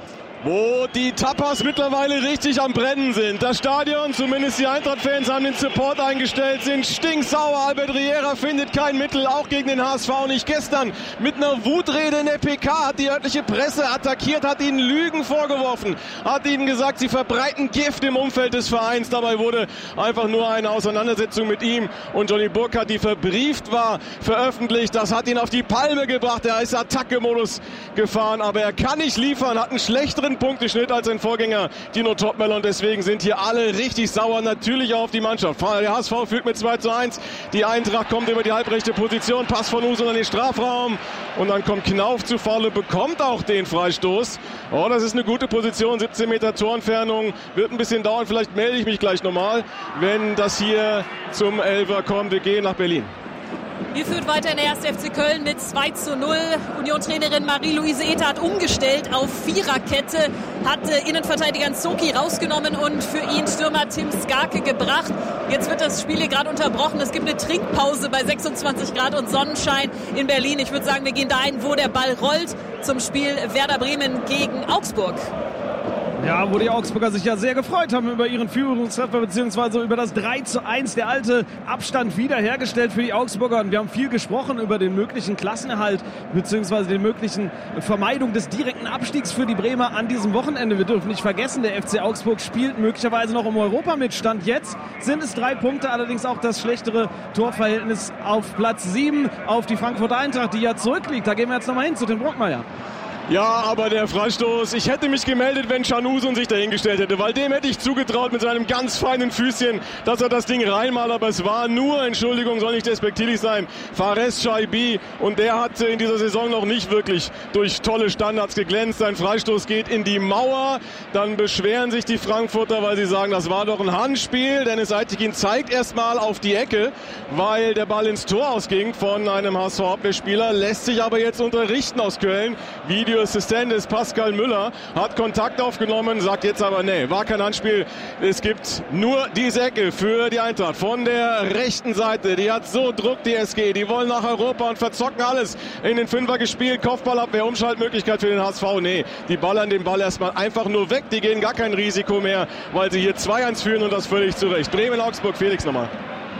Wo die Tapas mittlerweile richtig am Brennen sind. Das Stadion, zumindest die Eintracht-Fans haben den Support eingestellt, sind stinksauer. Albert Riera findet kein Mittel, auch gegen den HSV nicht. Gestern mit einer Wutrede in der PK hat die örtliche Presse attackiert, hat ihnen Lügen vorgeworfen, hat ihnen gesagt, sie verbreiten Gift im Umfeld des Vereins. Dabei wurde einfach nur eine Auseinandersetzung mit ihm und Johnny Burkhardt, die verbrieft war, veröffentlicht. Das hat ihn auf die Palme gebracht. Er ist Attacke-Modus gefahren, aber er kann nicht liefern, hat einen schlechteren Punkteschnitt als sein Vorgänger Dino Topmöller und deswegen sind hier alle richtig sauer, natürlich auch auf die Mannschaft. Der HSV führt mit 2-1, die Eintracht kommt über die halbrechte Position, Pass von Usun in den Strafraum und dann kommt Knauf zu Falle, bekommt auch den Freistoß. Oh, das ist eine gute Position, 17 Meter Torentfernung, wird ein bisschen dauern, vielleicht melde ich mich gleich nochmal, wenn das hier zum Elfer kommt. Wir gehen nach Berlin. Hier führt weiter der 1. FC Köln mit 2-0. Union-Trainerin Marie-Louise Ether hat umgestellt auf Viererkette, hat Innenverteidiger Nzoki rausgenommen und für ihn Stürmer Tim Skarke gebracht. Jetzt wird das Spiel hier gerade unterbrochen. Es gibt eine Trinkpause bei 26 Grad und Sonnenschein in Berlin. Ich würde sagen, wir gehen dahin, wo der Ball rollt, zum Spiel Werder Bremen gegen Augsburg. Ja, wo die Augsburger sich ja sehr gefreut haben über ihren Führungstreffer beziehungsweise über das 3-1, der alte Abstand wiederhergestellt für die Augsburger. Und wir haben viel gesprochen über den möglichen Klassenerhalt beziehungsweise den möglichen Vermeidung des direkten Abstiegs für die Bremer an diesem Wochenende. Wir dürfen nicht vergessen, der FC Augsburg spielt möglicherweise noch um Europa mit. Stand jetzt sind es 3 Punkte, allerdings auch das schlechtere Torverhältnis auf Platz 7 auf die Frankfurter Eintracht, die ja zurückliegt. Da gehen wir jetzt nochmal hin zu Tim Brockmeier. Ja, aber der Freistoß, ich hätte mich gemeldet, wenn Can Usun sich dahingestellt hätte, weil dem hätte ich zugetraut mit seinem ganz feinen Füßchen, dass er das Ding reinmalt, aber es war nur, Entschuldigung, soll nicht despektierlich sein, Fares Chaibi und der hat in dieser Saison noch nicht wirklich durch tolle Standards geglänzt. Sein Freistoß geht in die Mauer, dann beschweren sich die Frankfurter, weil sie sagen, das war doch ein Handspiel. Dennis Aytekin zeigt erstmal auf die Ecke, weil der Ball ins Tor ausging von einem HSV-Abwehrspieler, lässt sich aber jetzt unterrichten aus Köln. Videoassistent ist Pascal Müller, hat Kontakt aufgenommen, sagt jetzt aber, nee, war kein Handspiel. Es gibt nur diese Ecke für die Eintracht von der rechten Seite. Die hat so Druck, die SG. Die wollen nach Europa und verzocken alles. In den Fünfer gespielt, Kopfballabwehr, Umschaltmöglichkeit für den HSV. Nee, die ballern den Ball erstmal einfach nur weg. Die gehen gar kein Risiko mehr, weil sie hier 2-1 führen und das völlig zu Recht. Bremen-Augsburg, Felix nochmal.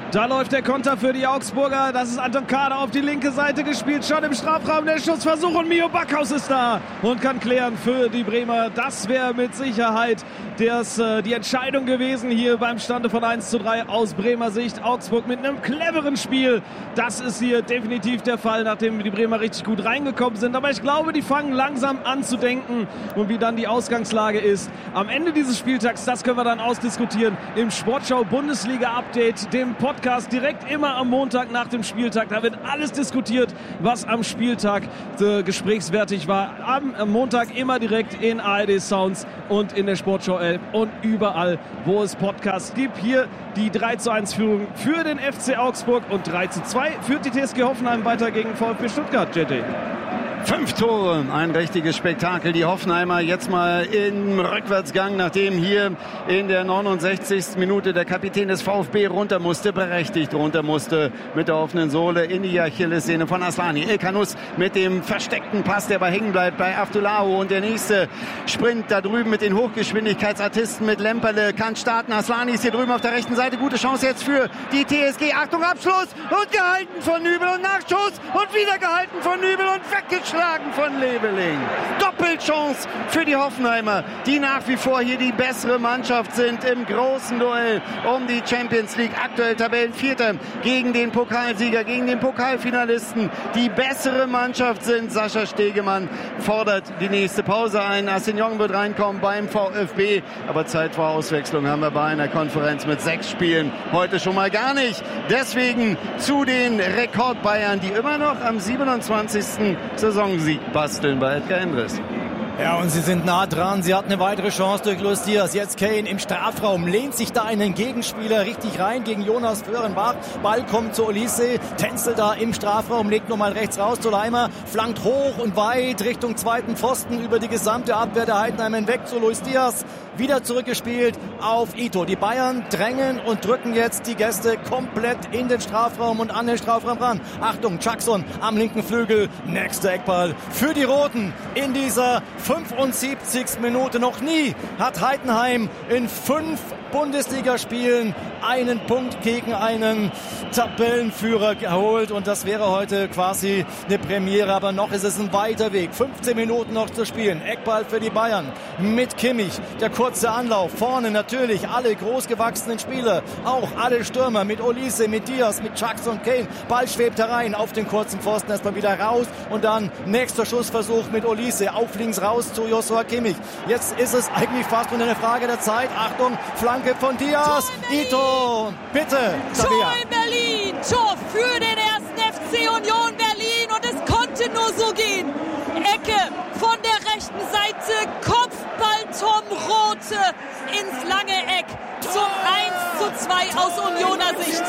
Da läuft der Konter für die Augsburger. Das ist Anton Kader auf die linke Seite gespielt. Schon im Strafraum der Schussversuch und Mio Backhaus ist da und kann klären für die Bremer. Das wäre mit Sicherheit die Entscheidung gewesen hier beim Stande von 1:3 aus Bremer Sicht. Augsburg mit einem cleveren Spiel. Das ist hier definitiv der Fall, nachdem die Bremer richtig gut reingekommen sind. Aber ich glaube, die fangen langsam an zu denken und wie dann die Ausgangslage ist. Am Ende dieses Spieltags, das können wir dann ausdiskutieren im Sportschau Bundesliga Update, dem Podcast direkt immer am Montag nach dem Spieltag. Da wird alles diskutiert, was am Spieltag gesprächswertig war. Am Montag immer direkt in ARD Sounds und in der Sportschau und überall, wo es Podcasts gibt. Hier die 3:1 Führung für den FC Augsburg und 3:2 führt die TSG Hoffenheim weiter gegen VfB Stuttgart, JT. 5 Tore, ein richtiges Spektakel. Die Hoffenheimer jetzt mal im Rückwärtsgang, nachdem hier in der 69. Minute der Kapitän des VfB runter musste, berechtigt runter musste mit der offenen Sohle in die Achillessehne von Aslani. Ilkanus mit dem versteckten Pass, der aber hängen bleibt bei Aftulahu, und der nächste Sprint da drüben mit den Hochgeschwindigkeitsartisten mit Lemperle kann starten. Aslani ist hier drüben auf der rechten Seite, gute Chance jetzt für die TSG. Achtung, Abschluss und gehalten von Nübel und Nachschuss und wieder gehalten von Nübel und weggeschlagen von Leveling. Doppelchance für die Hoffenheimer, die nach wie vor hier die bessere Mannschaft sind im großen Duell um die Champions League. Aktuell Tabellenvierter gegen den Pokalsieger, gegen den Pokalfinalisten. Die bessere Mannschaft sind. Sascha Stegemann fordert die nächste Pause ein. Assignon wird reinkommen beim VfB, aber Zeit vor Auswechslung haben wir bei einer Konferenz mit 6 Spielen heute schon mal gar nicht. Deswegen zu den Rekordbayern, die immer noch am 27. Saisonsieg basteln bei Edgar Endres. Ja, und sie sind nah dran. Sie hat eine weitere Chance durch Luis Diaz. Jetzt Kane im Strafraum, lehnt sich da einen Gegenspieler richtig rein gegen Jonas Föhrenbach. Ball kommt zu Olise, tänzelt da im Strafraum, legt nochmal rechts raus zu Leimer, flankt hoch und weit Richtung zweiten Pfosten über die gesamte Abwehr der Heidenheim hinweg zu Luis Diaz. Wieder zurückgespielt auf Ito. Die Bayern drängen und drücken jetzt die Gäste komplett in den Strafraum und an den Strafraum ran. Achtung, Jackson am linken Flügel. Nächster Eckball für die Roten in dieser 75. Minute. Noch nie hat Heidenheim in 5 Bundesligaspielen einen Punkt gegen einen Tabellenführer geholt, und das wäre heute quasi eine Premiere, aber noch ist es ein weiter Weg. 15 Minuten noch zu spielen. Eckball für die Bayern mit Kimmich. Der kurze Anlauf. Vorne natürlich alle großgewachsenen Spieler, auch alle Stürmer mit Olise, mit Diaz, mit Jackson und Kane. Ball schwebt herein auf den kurzen Pfosten, erstmal wieder raus und dann nächster Schussversuch mit Olise auf links raus zu Joshua Kimmich. Jetzt ist es eigentlich fast nur eine Frage der Zeit. Achtung, Flanke von Diaz. Ito, bitte. Tor in Berlin. Tor für den 1. FC Union Berlin, und es konnte nur so gehen. Ecke von der rechten Seite, Kopfball Tom Rothe ins lange Eck zum 1:2 aus Unioner Sicht.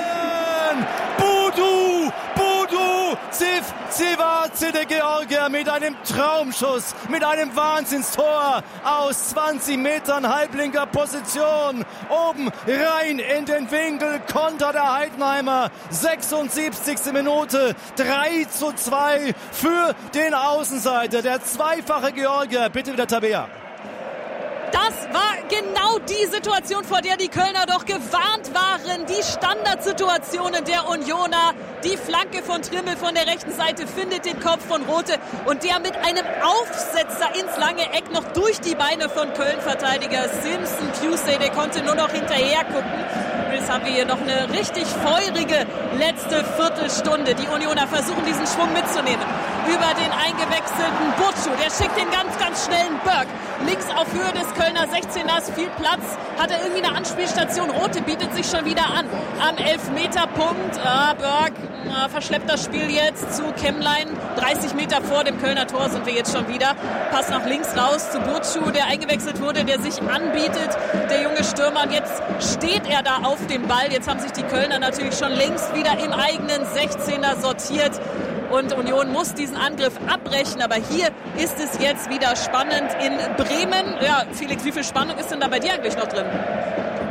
Budu, Zivace, der Georgier mit einem Traumschuss, mit einem Wahnsinnstor aus 20 Metern halblinker Position. Oben rein in den Winkel, Konter der Heidenheimer. 76. Minute, 3:2 für den Außenseiter. Der zweifache Georgier, bitte wieder Tabea. Das war genau die Situation, vor der die Kölner doch gewarnt waren. Die Standardsituationen der Unioner. Die Flanke von Trimmel von der rechten Seite findet den Kopf von Rothe, und der mit einem Aufsetzer ins lange Eck noch durch die Beine von Köln-Verteidiger Simpson Pusey. Der konnte nur noch hinterher gucken. Jetzt haben wir hier noch eine richtig feurige letzte Viertelstunde. Die Unioner versuchen, diesen Schwung mitzunehmen. Über den eingewechselten Butchu. Der schickt den ganz schnellen Burke. Links auf Höhe des Kölner 16ers, viel Platz. Hat er irgendwie eine Anspielstation. Rothe bietet sich schon wieder an. Am Elfmeterpunkt. Burke verschleppt das Spiel jetzt zu Kemmlein. 30 Meter vor dem Kölner Tor sind wir jetzt schon wieder. Pass nach links raus zu Butchu, der eingewechselt wurde, der sich anbietet. Der junge Stürmer. Und jetzt steht er da auf dem Ball. Jetzt haben sich die Kölner natürlich schon längst wieder im eigenen 16er sortiert. Und Union muss diesen Angriff abbrechen. Aber hier ist es jetzt wieder spannend in Bremen. Ja, Felix, wie viel Spannung ist denn da bei dir eigentlich noch drin?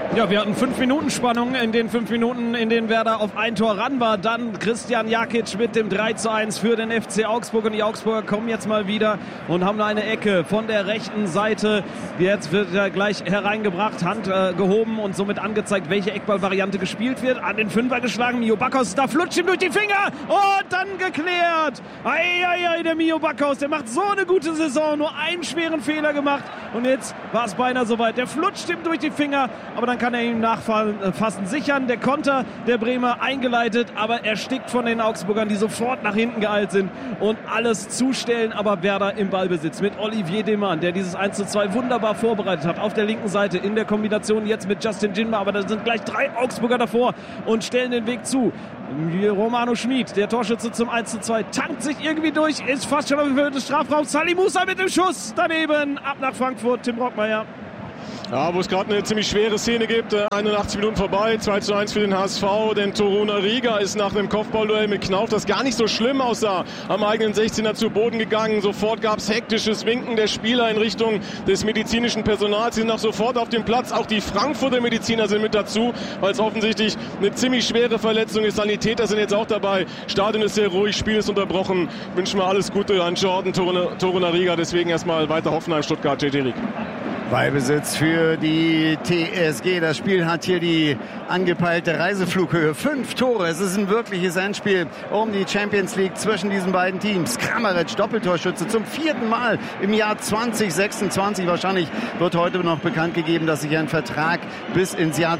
Ja, wir hatten 5 Minuten Spannung in den 5 Minuten, in denen Werder auf ein Tor ran war. Dann Christian Jakic mit dem 3:1 für den FC Augsburg. Und die Augsburger kommen jetzt mal wieder und haben eine Ecke von der rechten Seite. Jetzt wird er gleich hereingebracht, Hand gehoben und somit angezeigt, welche Eckballvariante gespielt wird. An den Fünfer geschlagen, Mio Backhaus, da flutscht ihm durch die Finger und dann geklärt. Eieiei, der Mio Backhaus, der macht so eine gute Saison, nur einen schweren Fehler gemacht. Und jetzt war es beinahe soweit. Der flutscht ihm durch die Finger, aber dann kann er ihm nachfassen, sichern. Der Konter der Bremer eingeleitet, aber erstickt von den Augsburgern, die sofort nach hinten geeilt sind und alles zustellen. Aber Werder im Ballbesitz mit Olivier Demann, der dieses 1:2 wunderbar vorbereitet hat. Auf der linken Seite in der Kombination jetzt mit Justin Jinma, aber da sind gleich 3 Augsburger davor und stellen den Weg zu. Romano Schmid, der Torschütze zum 1:2, tankt sich irgendwie durch, ist fast schon auf Höhe des Strafraums. Salih Musa mit dem Schuss daneben, ab nach Frankfurt, Tim Brockmeier. Ja, wo es gerade eine ziemlich schwere Szene gibt. 81 Minuten vorbei, 2:1 für den HSV. Denn Torunariga ist nach einem Kopfballduell mit Knauf, das gar nicht so schlimm aussah, am eigenen 16er zu Boden gegangen. Sofort gab es hektisches Winken der Spieler in Richtung des medizinischen Personals. Sie sind auch sofort auf dem Platz. Auch die Frankfurter Mediziner sind mit dazu, weil es offensichtlich eine ziemlich schwere Verletzung ist. Sanitäter sind jetzt auch dabei. Stadion ist sehr ruhig, Spiel ist unterbrochen. Wünschen wir alles Gute an Jordan Torunariga. Deswegen erstmal weiter Hoffenheim, Stuttgart, JT Rick. Ballbesitz für die TSG. Das Spiel hat hier die angepeilte Reiseflughöhe. 5 Tore. Es ist ein wirkliches Endspiel um die Champions League zwischen diesen beiden Teams. Kramaric, Doppeltorschütze zum 4. Mal im Jahr 2026. Wahrscheinlich wird heute noch bekannt gegeben, dass sich ein Vertrag bis ins Jahr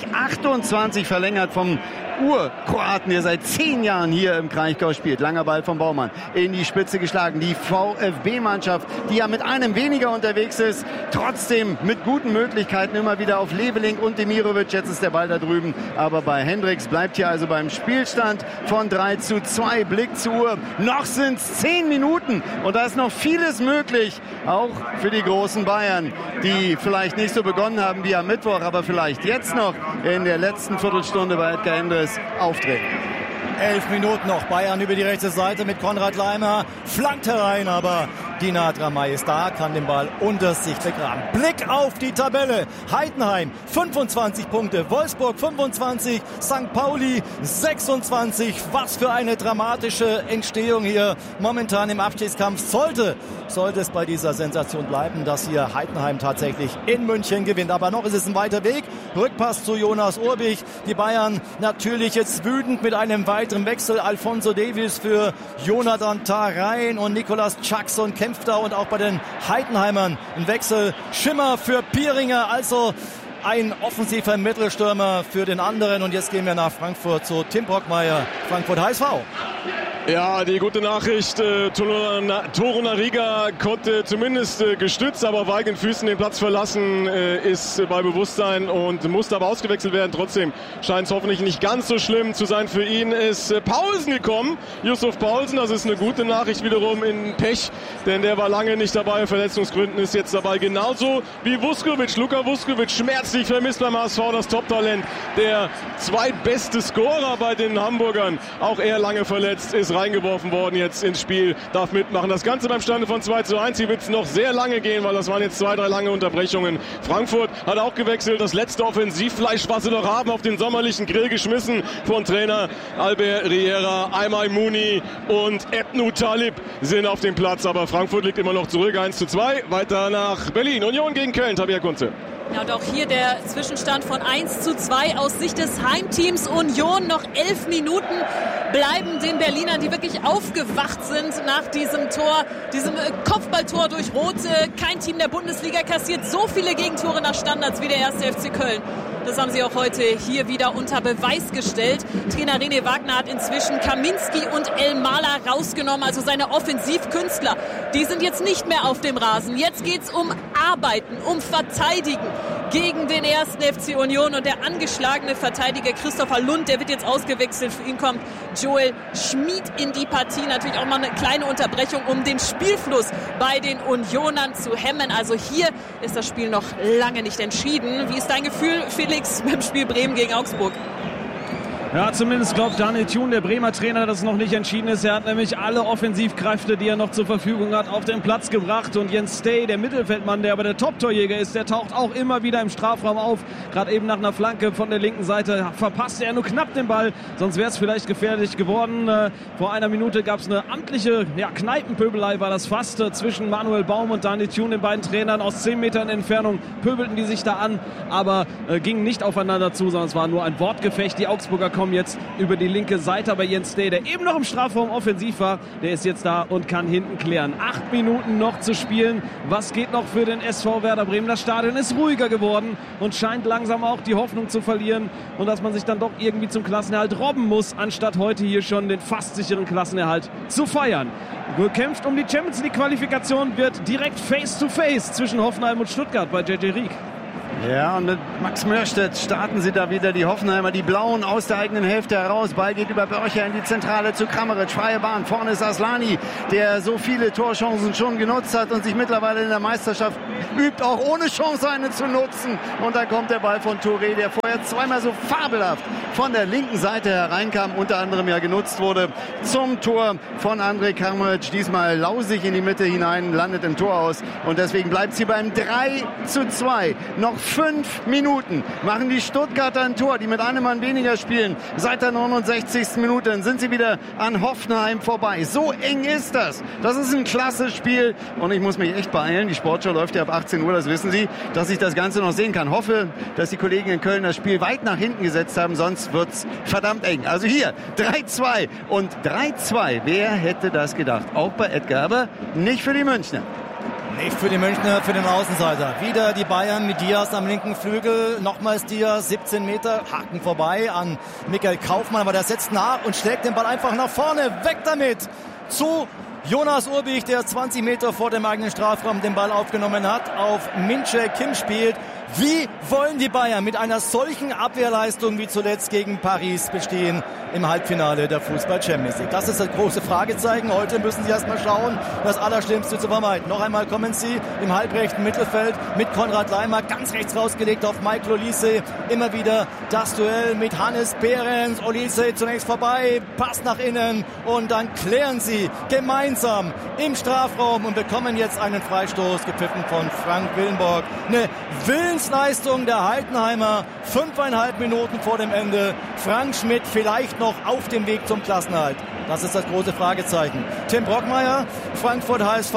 2028 verlängert vom Urkroaten, der seit 10 Jahren hier im Kraichgau spielt. Langer Ball vom Baumann in die Spitze geschlagen. Die VfB-Mannschaft, die ja mit einem weniger unterwegs ist, trotzdem mit guten Möglichkeiten immer wieder auf Leveling und Demirovic. Jetzt ist der Ball da drüben, aber bei Hendricks bleibt hier also beim Spielstand von 3:2. Blick zur Uhr. Noch sind es 10 Minuten und da ist noch vieles möglich, auch für die großen Bayern, die vielleicht nicht so begonnen haben wie am Mittwoch, aber vielleicht jetzt noch in der letzten Viertelstunde bei Edgar Endres auftreten. 11 Minuten noch. Bayern über die rechte Seite mit Konrad Laimer. Flankt herein, aber Dina Dramay ist da, kann den Ball unter sich begraben. Blick auf die Tabelle. Heidenheim 25 Punkte, Wolfsburg 25, St. Pauli 26. Was für eine dramatische Entstehung hier momentan im Abstiegskampf. Sollte es bei dieser Sensation bleiben, dass hier Heidenheim tatsächlich in München gewinnt. Aber noch ist es ein weiter Weg. Rückpass zu Jonas Urbich. Die Bayern natürlich jetzt wütend mit einem weiteren Wechsel. Alfonso Davies für Jonathan Tah rein und Nicolas Jackson kämpft da, und auch bei den Heidenheimern ein Wechsel. Schimmer für Pieringer, also ein offensiver Mittelstürmer für den anderen. Und jetzt gehen wir nach Frankfurt zu Tim Brockmeier, Frankfurt HSV. Ja, die gute Nachricht, Torunariga konnte zumindest gestützt, aber auf eigenen Füßen den Platz verlassen, ist bei Bewusstsein und musste aber ausgewechselt werden. Trotzdem scheint es hoffentlich nicht ganz so schlimm zu sein für ihn. Ist Paulsen gekommen, Yusuf Paulsen, das ist eine gute Nachricht wiederum in Pech, denn der war lange nicht dabei, Verletzungsgründen ist jetzt dabei, genauso wie Vuskovic. Luka Vuskovic, schmerzlich vermisst beim HSV, das Top-Talent, der zweitbeste Scorer bei den Hamburgern, auch er lange verletzt, ist reingeworfen worden jetzt ins Spiel, darf mitmachen. Das Ganze beim Stande von 2:1. Hier wird es noch sehr lange gehen, weil das waren jetzt 2, 3 lange Unterbrechungen. Frankfurt hat auch gewechselt. Das letzte Offensivfleisch, was sie noch haben, auf den sommerlichen Grill geschmissen von Trainer Albert Riera. Aimai Mouni und Ebnu Talib sind auf dem Platz, aber Frankfurt liegt immer noch zurück. 1:2. Weiter nach Berlin. Union gegen Köln. Tabea Kunze. Ja, und auch hier der Zwischenstand von 1:2 aus Sicht des Heimteams Union. Noch 11 Minuten bleiben den Berlinern, die wirklich aufgewacht sind nach diesem Tor, diesem Kopfballtor durch Rote. Kein Team der Bundesliga kassiert so viele Gegentore nach Standards wie der 1. FC Köln. Das haben sie auch heute hier wieder unter Beweis gestellt. Trainer René Wagner hat inzwischen Kaminski und El Mala rausgenommen, also seine Offensivkünstler. Die sind jetzt nicht mehr auf dem Rasen. Jetzt geht's um Arbeiten, um Verteidigen gegen den 1. FC Union. Und der angeschlagene Verteidiger Christopher Lund, der wird jetzt ausgewechselt. Für ihn kommt Joel Schmid in die Partie. Natürlich auch mal eine kleine Unterbrechung, um den Spielfluss bei den Unionern zu hemmen. Also hier ist das Spiel noch lange nicht entschieden. Wie ist dein Gefühl, Felix, beim Spiel Bremen gegen Augsburg? Ja, zumindest glaubt Daniel Thun, der Bremer Trainer, dass es noch nicht entschieden ist. Er hat nämlich alle Offensivkräfte, die er noch zur Verfügung hat, auf den Platz gebracht. Und Jens Stay, der Mittelfeldmann, der aber der Top-Torjäger ist, der taucht auch immer wieder im Strafraum auf. Gerade eben nach einer Flanke von der linken Seite verpasste er nur knapp den Ball. Sonst wäre es vielleicht gefährlich geworden. Vor einer Minute gab es eine amtliche Kneipenpöbelei, war das fast, zwischen Manuel Baum und Daniel Thun, den beiden Trainern. Aus 10 Metern Entfernung pöbelten die sich da an, aber gingen nicht aufeinander zu, sondern es war nur ein Wortgefecht. Die Augsburger kommen jetzt über die linke Seite, aber Jens Stay, der eben noch im Strafraum offensiv war, der ist jetzt da und kann hinten klären. 8 Minuten noch zu spielen. Was geht noch für den SV Werder Bremen? Das Stadion ist ruhiger geworden und scheint langsam auch die Hoffnung zu verlieren und dass man sich dann doch irgendwie zum Klassenerhalt robben muss, anstatt heute hier schon den fast sicheren Klassenerhalt zu feiern. Gekämpft um die Champions-League-Qualifikation wird direkt Face-to-Face zwischen Hoffenheim und Stuttgart bei JJ Rieck. Ja, und mit Max Mörstedt starten sie da wieder, die Hoffenheimer, die Blauen aus der eigenen Hälfte heraus. Ball geht über Börcher in die Zentrale zu Kramaric, freie Bahn. Vorne ist Aslani, der so viele Torchancen schon genutzt hat und sich mittlerweile in der Meisterschaft übt, auch ohne Chance eine zu nutzen. Und da kommt der Ball von Touré, der vorher zweimal so fabelhaft von der linken Seite hereinkam, unter anderem ja genutzt wurde zum Tor von Andrej Kramaric. Diesmal lausig in die Mitte hinein, landet im Tor aus. Und deswegen bleibt sie beim 3:2. Noch 5 Minuten machen die Stuttgarter ein Tor, die mit einem Mann weniger spielen. Seit der 69. Minute dann sind sie wieder an Hoffenheim vorbei. So eng ist das. Das ist ein klasse Spiel und ich muss mich echt beeilen. Die Sportschau läuft ja ab 18 Uhr, das wissen Sie, dass ich das Ganze noch sehen kann. Hoffe, dass die Kollegen in Köln das Spiel weit nach hinten gesetzt haben, sonst wird's verdammt eng. Also hier 3:2 und 3:2. Wer hätte das gedacht? Auch bei Edgar, aber nicht für die Münchner. Nicht für die Münchner, für den Außenseiter. Wieder die Bayern mit Diaz am linken Flügel. Nochmals Diaz, 17 Meter, Haken vorbei an Michael Kaufmann. Aber der setzt nach und schlägt den Ball einfach nach vorne. Weg damit zu Jonas Urbich, der 20 Meter vor dem eigenen Strafraum den Ball aufgenommen hat. Auf Min-Jae Kim spielt. Wie wollen die Bayern mit einer solchen Abwehrleistung wie zuletzt gegen Paris bestehen im Halbfinale der Fußball-Champions League? Das ist das große Fragezeichen. Heute müssen sie erst mal schauen, das Allerschlimmste zu vermeiden. Noch einmal kommen sie im halbrechten Mittelfeld mit Konrad Laimer ganz rechts rausgelegt auf Michael Olise. Immer wieder das Duell mit Hannes Behrens. Olise zunächst vorbei, Pass nach innen und dann klären sie gemeinsam im Strafraum und bekommen jetzt einen Freistoß, gepfiffen von Frank Willenborg. Eine Willensleistung der Heidenheimer, 5,5 Minuten vor dem Ende. Frank Schmidt vielleicht noch auf dem Weg zum Klassenerhalt. Das ist das große Fragezeichen. Tim Brockmeier, Frankfurt HSV,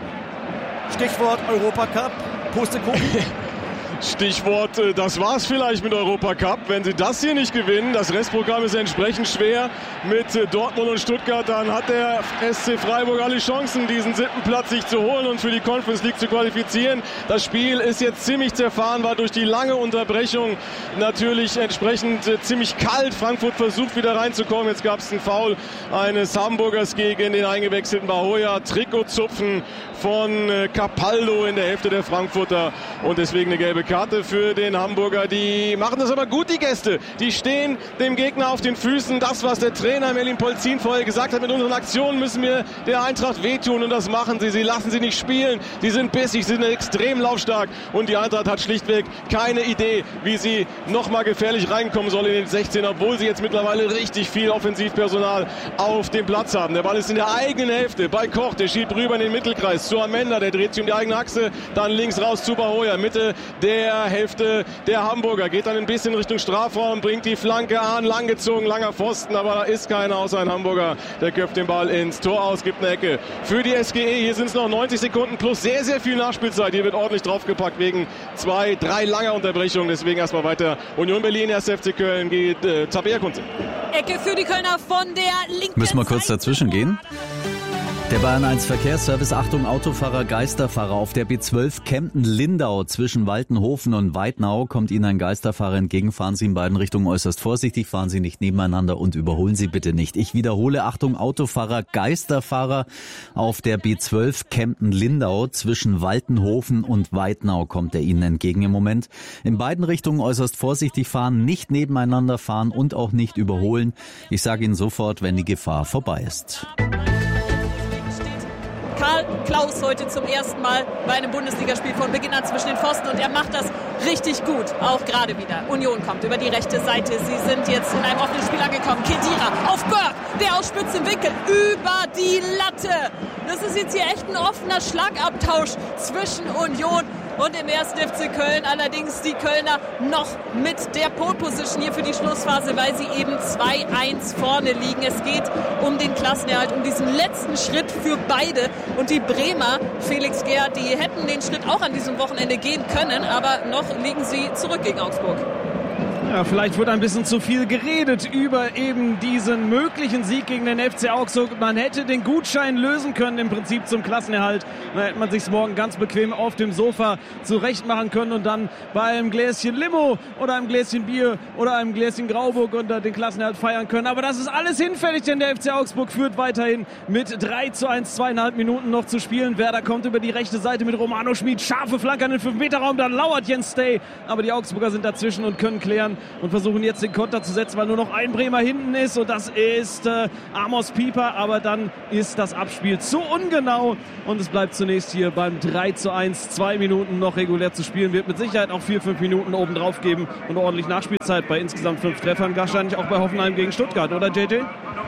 Stichwort Europacup, Pustekuchen. Stichwort, das war's vielleicht mit Europacup. Wenn sie das hier nicht gewinnen, das Restprogramm ist entsprechend schwer mit Dortmund und Stuttgart, dann hat der SC Freiburg alle Chancen, diesen 7. Platz sich zu holen und für die Conference League zu qualifizieren. Das Spiel ist jetzt ziemlich zerfahren, war durch die lange Unterbrechung natürlich entsprechend ziemlich kalt. Frankfurt versucht wieder reinzukommen. Jetzt gab es einen Foul eines Hamburgers gegen den eingewechselten Bahoya. Trikotzupfen von Capaldo in der Hälfte der Frankfurter und deswegen eine gelbe Karte für den Hamburger. Die machen das aber gut, die Gäste. Die stehen dem Gegner auf den Füßen. Das, was der Trainer Merlin Polzin vorher gesagt hat, mit unseren Aktionen müssen wir der Eintracht wehtun und das machen sie. Sie lassen sie nicht spielen. Sie sind bissig, sie sind extrem laufstark und die Eintracht hat schlichtweg keine Idee, wie sie nochmal gefährlich reinkommen soll in den 16, obwohl sie jetzt mittlerweile richtig viel Offensivpersonal auf dem Platz haben. Der Ball ist in der eigenen Hälfte bei Koch, der schiebt rüber in den Mittelkreis zu Amenda, der dreht sich um die eigene Achse, dann links raus zu Bahoya, Mitte der Hälfte der Hamburger, geht dann ein bisschen Richtung Strafraum, bringt die Flanke an, langgezogen, langer Pfosten, aber da ist keiner außer ein Hamburger, der köpft den Ball ins Tor aus, gibt eine Ecke für die SGE. Hier sind es noch 90 Sekunden plus sehr, sehr viel Nachspielzeit. Hier wird ordentlich draufgepackt wegen 2, 3 langer Unterbrechungen, deswegen erstmal weiter. Union Berlin, 1. FC Köln geht Tabea Kunze. Ecke für die Kölner von der linken Müssen wir kurz dazwischen gehen? Der Bayern 1 Verkehrsservice, Achtung, Autofahrer, Geisterfahrer. Auf der B12 Kempten-Lindau zwischen Waltenhofen und Weidnau kommt Ihnen ein Geisterfahrer entgegen. Fahren Sie in beiden Richtungen äußerst vorsichtig, fahren Sie nicht nebeneinander und überholen Sie bitte nicht. Ich wiederhole, Achtung, Autofahrer, Geisterfahrer. Auf der B12 Kempten-Lindau zwischen Waltenhofen und Weidnau kommt er Ihnen entgegen im Moment. In beiden Richtungen äußerst vorsichtig fahren, nicht nebeneinander fahren und auch nicht überholen. Ich sage Ihnen sofort, wenn die Gefahr vorbei ist. Karl Klaus heute zum ersten Mal bei einem Bundesligaspiel von Beginn an zwischen den Pfosten und er macht das richtig gut, auch gerade wieder. Union kommt über die rechte Seite, sie sind jetzt in einem offenen Spiel angekommen. Khedira auf Burke, der aus spitzem Winkel über die Latte. Das ist jetzt hier echt ein offener Schlagabtausch zwischen Union und dem 1. FC Köln. Allerdings die Kölner noch mit der Pole Position hier für die Schlussphase, weil sie eben 2-1 vorne liegen. Es geht um den Klassenerhalt, um diesen letzten Schritt für beide. Und die Bremer, Felix Gerhardt, die hätten den Schritt auch an diesem Wochenende gehen können, aber noch liegen sie zurück gegen Augsburg. Ja, vielleicht wurde ein bisschen zu viel geredet über eben diesen möglichen Sieg gegen den FC Augsburg. Man hätte den Gutschein lösen können im Prinzip zum Klassenerhalt. Dann hätte man sich morgen ganz bequem auf dem Sofa zurecht machen können und dann bei einem Gläschen Limo oder einem Gläschen Bier oder einem Gläschen Grauburg unter den Klassenerhalt feiern können. Aber das ist alles hinfällig, denn der FC Augsburg führt weiterhin mit 3:1, 2,5 Minuten noch zu spielen. Werder kommt über die rechte Seite mit Romano Schmid. Scharfe Flanke an den 5-Meter-Raum, dann lauert Jens Stay. Aber die Augsburger sind dazwischen und können klären und versuchen jetzt den Konter zu setzen, weil nur noch ein Bremer hinten ist und das ist Amos Pieper, aber dann ist das Abspiel zu ungenau und es bleibt zunächst hier beim 3:1, 2 Minuten noch regulär zu spielen, wird mit Sicherheit auch 4-5 Minuten obendrauf geben und ordentlich Nachspielzeit bei insgesamt 5 Treffern, wahrscheinlich auch bei Hoffenheim gegen Stuttgart, oder JJ?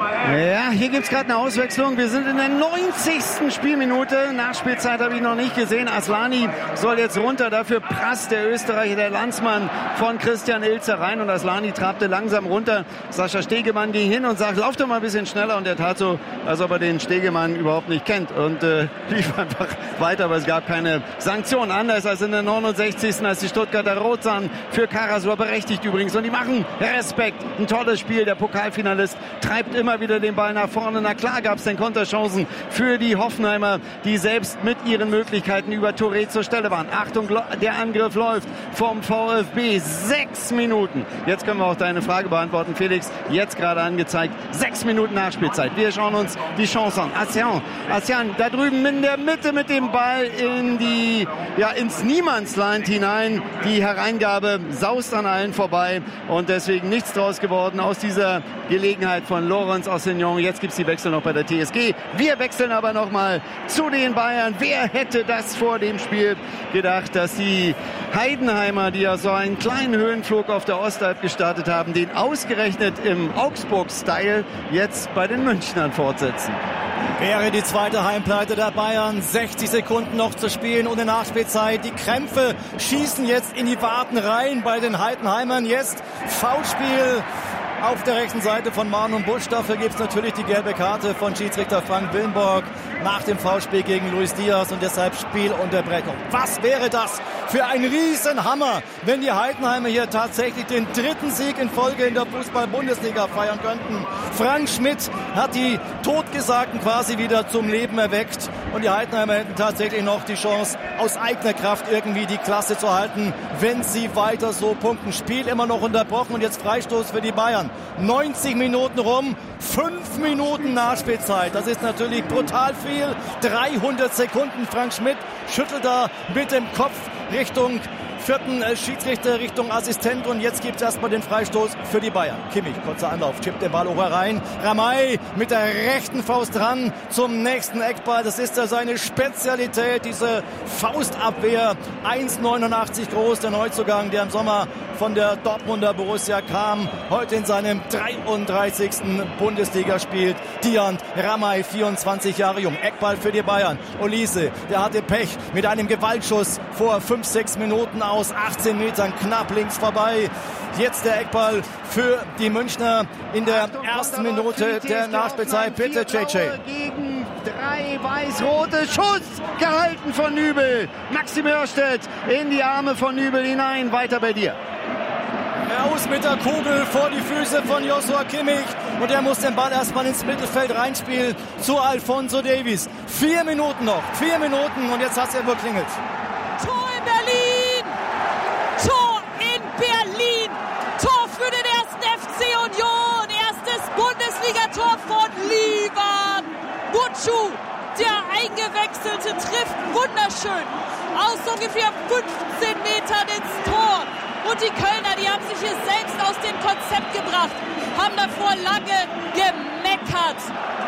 Ja, hier gibt es gerade eine Auswechslung. Wir sind in der 90. Spielminute. Nachspielzeit habe ich noch nicht gesehen. Aslani soll jetzt runter. Dafür Prass, der Österreicher, der Landsmann von Christian Ilzer rein. Und Aslani trabte langsam runter. Sascha Stegemann ging hin und sagte, lauf doch mal ein bisschen schneller. Und er tat so, als ob er den Stegemann überhaupt nicht kennt. Und lief einfach weiter. Aber es gab keine Sanktion. Anders als in der 69. als die Stuttgarter rot sahen für Karasor. Berechtigt übrigens. Und die machen Respekt. Ein tolles Spiel. Der Pokalfinalist treibt immer wieder den Ball nach vorne. Na klar gab es denn Konterchancen für die Hoffenheimer, die selbst mit ihren Möglichkeiten über Touré zur Stelle waren. Achtung, der Angriff läuft vom VfB. 6 Minuten. Jetzt können wir auch deine Frage beantworten, Felix. Jetzt gerade angezeigt. 6 Minuten Nachspielzeit. Wir schauen uns die Chance an. Assian, da drüben in der Mitte mit dem Ball ins Niemandsland hinein. Die Hereingabe saust an allen vorbei und deswegen nichts draus geworden aus dieser Gelegenheit von Lorenz Ossignon. Jetzt gibt es die Wechsel noch bei der TSG. Wir wechseln aber nochmal zu den Bayern. Wer hätte das vor dem Spiel gedacht, dass die Heidenheimer, die ja so einen kleinen Höhenflug auf der Ostalb gestartet haben, den ausgerechnet im Augsburg-Style jetzt bei den Münchnern fortsetzen? Wäre die zweite Heimpleite der Bayern. 60 Sekunden noch zu spielen ohne Nachspielzeit. Die Krämpfe schießen jetzt in die Waden rein bei den Heidenheimern. Jetzt Foulspiel auf der rechten Seite von Marlon Busch. Dafür gibt es natürlich die gelbe Karte von Schiedsrichter Frank Willenborg nach dem Foulspiel gegen Luis Diaz und deshalb Spielunterbrechung. Was wäre das für ein Riesenhammer, wenn die Heidenheimer hier tatsächlich den 3. Sieg in Folge in der Fußball-Bundesliga feiern könnten. Frank Schmidt hat die Totgesagten quasi wieder zum Leben erweckt und die Heidenheimer hätten tatsächlich noch die Chance, aus eigener Kraft irgendwie die Klasse zu halten, wenn sie weiter so punkten. Spiel immer noch unterbrochen und jetzt Freistoß für die Bayern. 90 Minuten rum, 5 Minuten Nachspielzeit. Das ist natürlich brutal viel. 300 Sekunden. Frank Schmidt schüttelt da mit dem Kopf Richtung vierten Schiedsrichter, Richtung Assistent und jetzt gibt es erstmal den Freistoß für die Bayern. Kimmich, kurzer Anlauf, chippt den Ball hoch herein. Ramay mit der rechten Faust dran zum nächsten Eckball. Das ist ja seine Spezialität, diese Faustabwehr. 1,89 groß, der Neuzugang, der im Sommer von der Dortmunder Borussia kam, heute in seinem 33. Bundesliga spielt. Dian Ramay, 24 Jahre jung. Eckball für die Bayern. Olise, der hatte Pech mit einem Gewaltschuss vor 5-6 Minuten aus 18 Metern knapp links vorbei. Jetzt der Eckball für die Münchner in der ersten Minute der Nachspielzeit. Bitte, JJ. Gegen 3 weiß-rote Schuss gehalten von Nübel. Maxim Hörstedt in die Arme von Nübel hinein. Weiter bei dir. Raus mit der Kugel vor die Füße von Joshua Kimmich und er muss den Ball erstmal ins Mittelfeld reinspielen zu Alphonso Davies. 4 Minuten noch, 4 Minuten und jetzt hat es ja geklingelt. Tor in Berlin! Tor in Berlin! Tor für den 1. FC Union! Erstes Bundesligator von Livan Butchu! Der Eingewechselte trifft wunderschön aus ungefähr 15 Metern ins Tor. Und die Kölner, die haben sich hier selbst aus dem Konzept gebracht, haben davor lange gemeckert.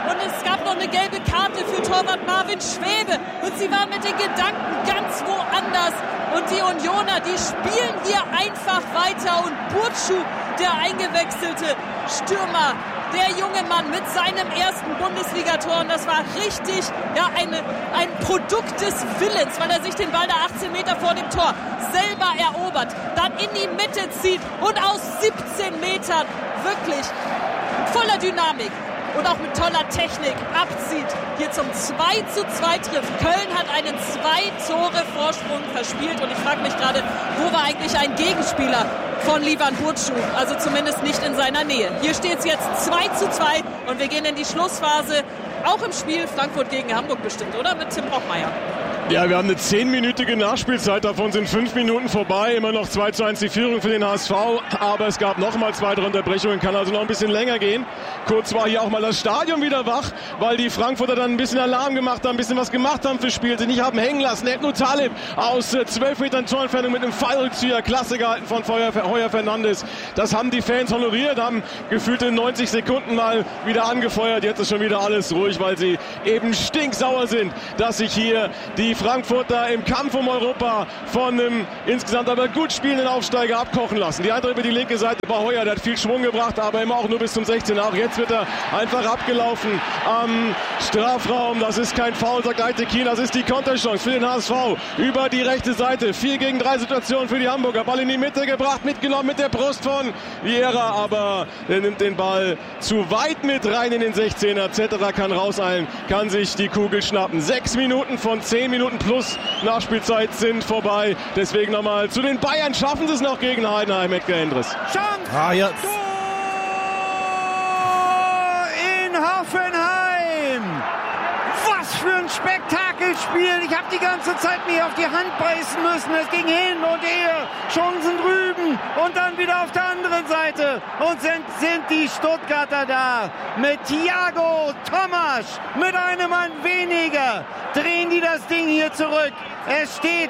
Und es gab noch eine gelbe Karte für Torwart Marvin Schwebe. Und sie waren mit den Gedanken ganz woanders. Und die Unioner, die spielen hier einfach weiter. Und Burcu, der eingewechselte Stürmer, der junge Mann mit seinem ersten Bundesligator, und das war richtig ein Produkt des Willens, weil er sich den Ball da 18 Meter vor dem Tor selber erobert, dann in die Mitte zieht und aus 17 Metern wirklich voller Dynamik und auch mit toller Technik abzieht, hier zum 2:2 trifft. Köln hat einen 2-Tore-Vorsprung verspielt und ich frage mich gerade, wo war eigentlich ein Gegenspieler von Livan Burcu, also zumindest nicht in seiner Nähe. Hier steht es jetzt 2:2 und wir gehen in die Schlussphase, auch im Spiel Frankfurt gegen Hamburg bestimmt, oder? Mit Tim Brockmeier. Ja, wir haben eine 10-minütige Nachspielzeit, davon sind 5 Minuten vorbei, immer noch 2:1 die Führung für den HSV, aber es gab nochmals weitere Unterbrechungen, kann also noch ein bisschen länger gehen. Kurz war hier auch mal das Stadion wieder wach, weil die Frankfurter dann ein bisschen Alarm gemacht haben, ein bisschen was gemacht haben fürs Spiel, sie nicht haben hängen lassen. Edno Talib aus 12 Metern Torentfernung mit einem Fallrückzieher, klasse gehalten von Heuer Fernandes. Das haben die Fans honoriert, haben gefühlte 90 Sekunden mal wieder angefeuert. Jetzt ist schon wieder alles ruhig, weil sie eben stinksauer sind, dass sich hier die Frankfurter im Kampf um Europa von einem insgesamt aber gut spielenden Aufsteiger abkochen lassen. Die andere über die linke Seite war Heuer, der hat viel Schwung gebracht, aber immer auch nur bis zum 16. Auch jetzt wird er einfach abgelaufen am Strafraum. Das ist kein Foul, sagt Aytekin, das ist die Konterchance für den HSV über die rechte Seite. 4 gegen 3 Situation für die Hamburger. Ball in die Mitte gebracht, mitgenommen mit der Brust von Vieira, aber er nimmt den Ball zu weit mit rein in den 16er. Zetterer kann rauseilen, kann sich die Kugel schnappen. 6 Minuten von 10 Minuten plus Nachspielzeit sind vorbei. Deswegen nochmal zu den Bayern. Schaffen sie es noch gegen Heidenheim, Edgar Endres. Ja. In Hoffenheim. Was für ein Spektakelspiel. Ich habe die ganze Zeit mir auf die Hand beißen müssen. Es ging hin und her. Chancen drüben und dann wieder auf der anderen Seite. Und sind die Stuttgarter da. Mit Thiago Tomasch, mit einem Mann weniger, drehen die das Ding hier zurück. Es steht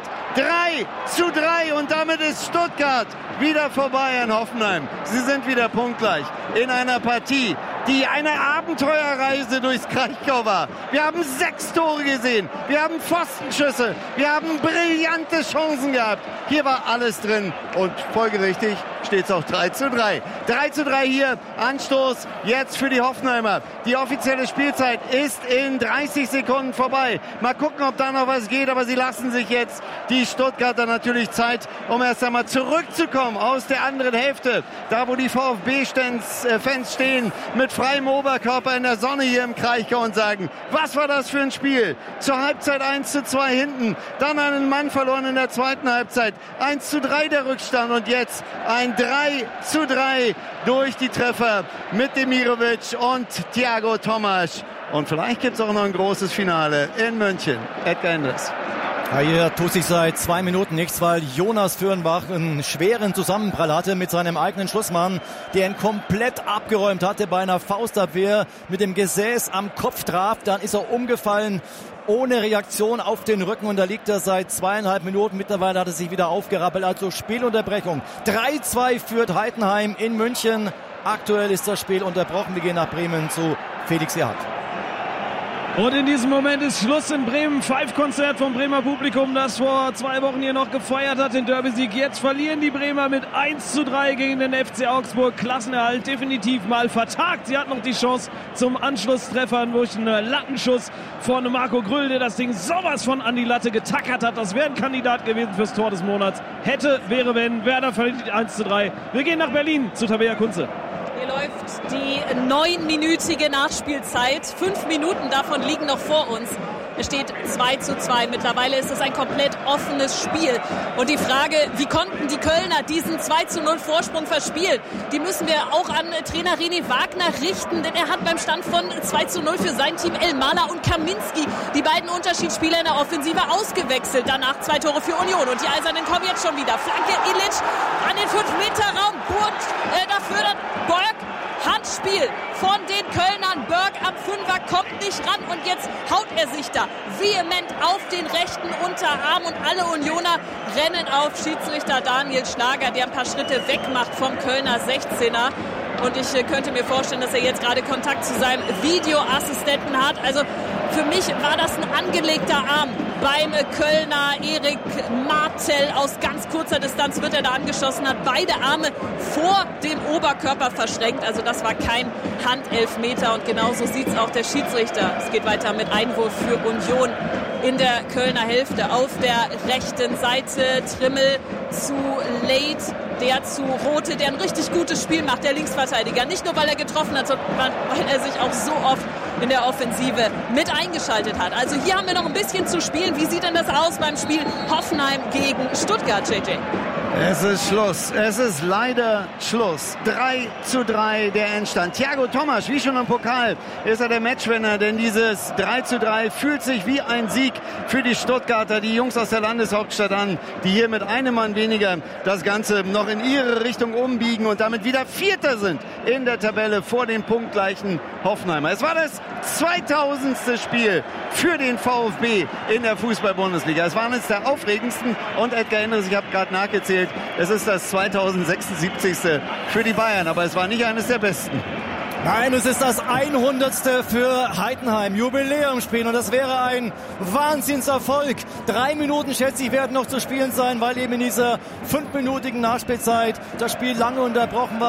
3:3 und damit ist Stuttgart wieder vorbei an Hoffenheim. Sie sind wieder punktgleich in einer Partie, die eine Abenteuerreise durchs Kraichgau war. Wir haben 6 Tore gesehen, wir haben Pfostenschüsse, wir haben brillante Chancen gehabt. Hier war alles drin und folgerichtig steht es auch 3:3. 3:3 hier, Anstoß jetzt für die Hoffenheimer. Die offizielle Spielzeit ist in 30 Sekunden vorbei. Mal gucken, ob da noch was geht, aber sie lassen sich jetzt die Stuttgarter natürlich Zeit, um erst einmal zurückzukommen aus der anderen Hälfte. Da, wo die VfB-Fans stehen, mit freiem Oberkörper in der Sonne hier im Kraichgau und sagen, was war das für ein Spiel? Zur Halbzeit 1:2 hinten, dann einen Mann verloren in der zweiten Halbzeit. 1:3 der Rückstand und jetzt ein 3:3 durch die Treffer mit Demirovic und Thiago Tomasch. Und vielleicht gibt es auch noch ein großes Finale in München. Edgar Endres. Ja, hier tut sich seit 2 Minuten nichts, weil Jonas Fürnbach einen schweren Zusammenprall hatte mit seinem eigenen Schussmann, der ihn komplett abgeräumt hatte bei einer Faustabwehr, mit dem Gesäß am Kopf traf. Dann ist er umgefallen, ohne Reaktion auf den Rücken, und da liegt er seit 2,5 Minuten. Mittlerweile hat er sich wieder aufgerappelt, also Spielunterbrechung. 3:2 führt Heidenheim in München. Aktuell ist das Spiel unterbrochen. Wir gehen nach Bremen zu Felix Gerhardt. Und in diesem Moment ist Schluss in Bremen. Five-Konzert vom Bremer Publikum, das vor 2 Wochen hier noch gefeiert hat, den Derby-Sieg. Jetzt verlieren die Bremer mit 1:3 gegen den FC Augsburg. Klassenerhalt definitiv mal vertagt. Sie hat noch die Chance zum Anschlusstreffer durch einen Lattenschuss von Marco Grüll, der das Ding sowas von an die Latte getackert hat. Das wäre ein Kandidat gewesen fürs Tor des Monats. Hätte, wäre, wenn. Werder verliert 1:3. Wir gehen nach Berlin zu Tabea Kunze. Hier läuft die 9-minütige Nachspielzeit. 5 Minuten davon liegen noch vor uns. Es steht 2:2. Mittlerweile ist es ein komplett offenes Spiel. Und die Frage, wie konnten die Kölner diesen 2:0 Vorsprung verspielen? Die müssen wir auch an Trainer René Wagner richten, denn er hat beim Stand von 2:0 für sein Team Elmaler und Kaminski, die beiden Unterschiedsspieler in der Offensive, ausgewechselt. Danach 2 Tore für Union. Und die Eisernen kommen jetzt schon wieder. Flanke Illich an den 5-Meter-Raum. Dafür dann Borg. Handspiel von den Kölnern. Berg am 5er kommt nicht ran und jetzt haut er sich da vehement auf den rechten Unterarm und alle Unioner rennen auf Schiedsrichter Daniel Schlager, der ein paar Schritte weg macht vom Kölner 16er. und ich könnte mir vorstellen, dass er jetzt gerade Kontakt zu seinem Videoassistenten hat. Also für mich war das ein angelegter Arm beim Kölner Erik Martel. Aus ganz kurzer Distanz wird er da angeschossen, hat beide Arme vor dem Oberkörper verschränkt. Also das war kein Handelfmeter und genauso sieht es auch der Schiedsrichter. Es geht weiter mit Einwurf für Union in der Kölner Hälfte. Auf der rechten Seite Trimmel zu Late, der zu Rothe, der ein richtig gutes Spiel macht, der Linksverteidiger. Nicht nur, weil er getroffen hat, sondern weil er sich auch so oft in der Offensive mit eingeschaltet hat. Also hier haben wir noch ein bisschen zu spielen. Wie sieht denn das aus beim Spiel Hoffenheim gegen Stuttgart, JJ? Es ist Schluss. Es ist leider Schluss. 3:3 der Endstand. Thiago Tomasch, wie schon im Pokal, ist er der Matchwinner, denn dieses 3:3 fühlt sich wie ein Sieg für die Stuttgarter, die Jungs aus der Landeshauptstadt an, die hier mit einem Mann weniger das Ganze noch in ihre Richtung umbiegen und damit wieder Vierter sind in der Tabelle vor dem punktgleichen Hoffenheimer. Es war das 2000. Spiel für den VfB in der Fußball-Bundesliga. Es war eines der aufregendsten und Edgar Endres, ich habe gerade nachgezählt, es ist das 2076. für die Bayern, aber es war nicht eines der besten. Nein, es ist das 100. für Heidenheim. Jubiläumsspiel und das wäre ein Wahnsinnserfolg. 3 Minuten, schätze ich, werden noch zu spielen sein, weil eben in dieser 5-minütigen Nachspielzeit das Spiel lange unterbrochen war.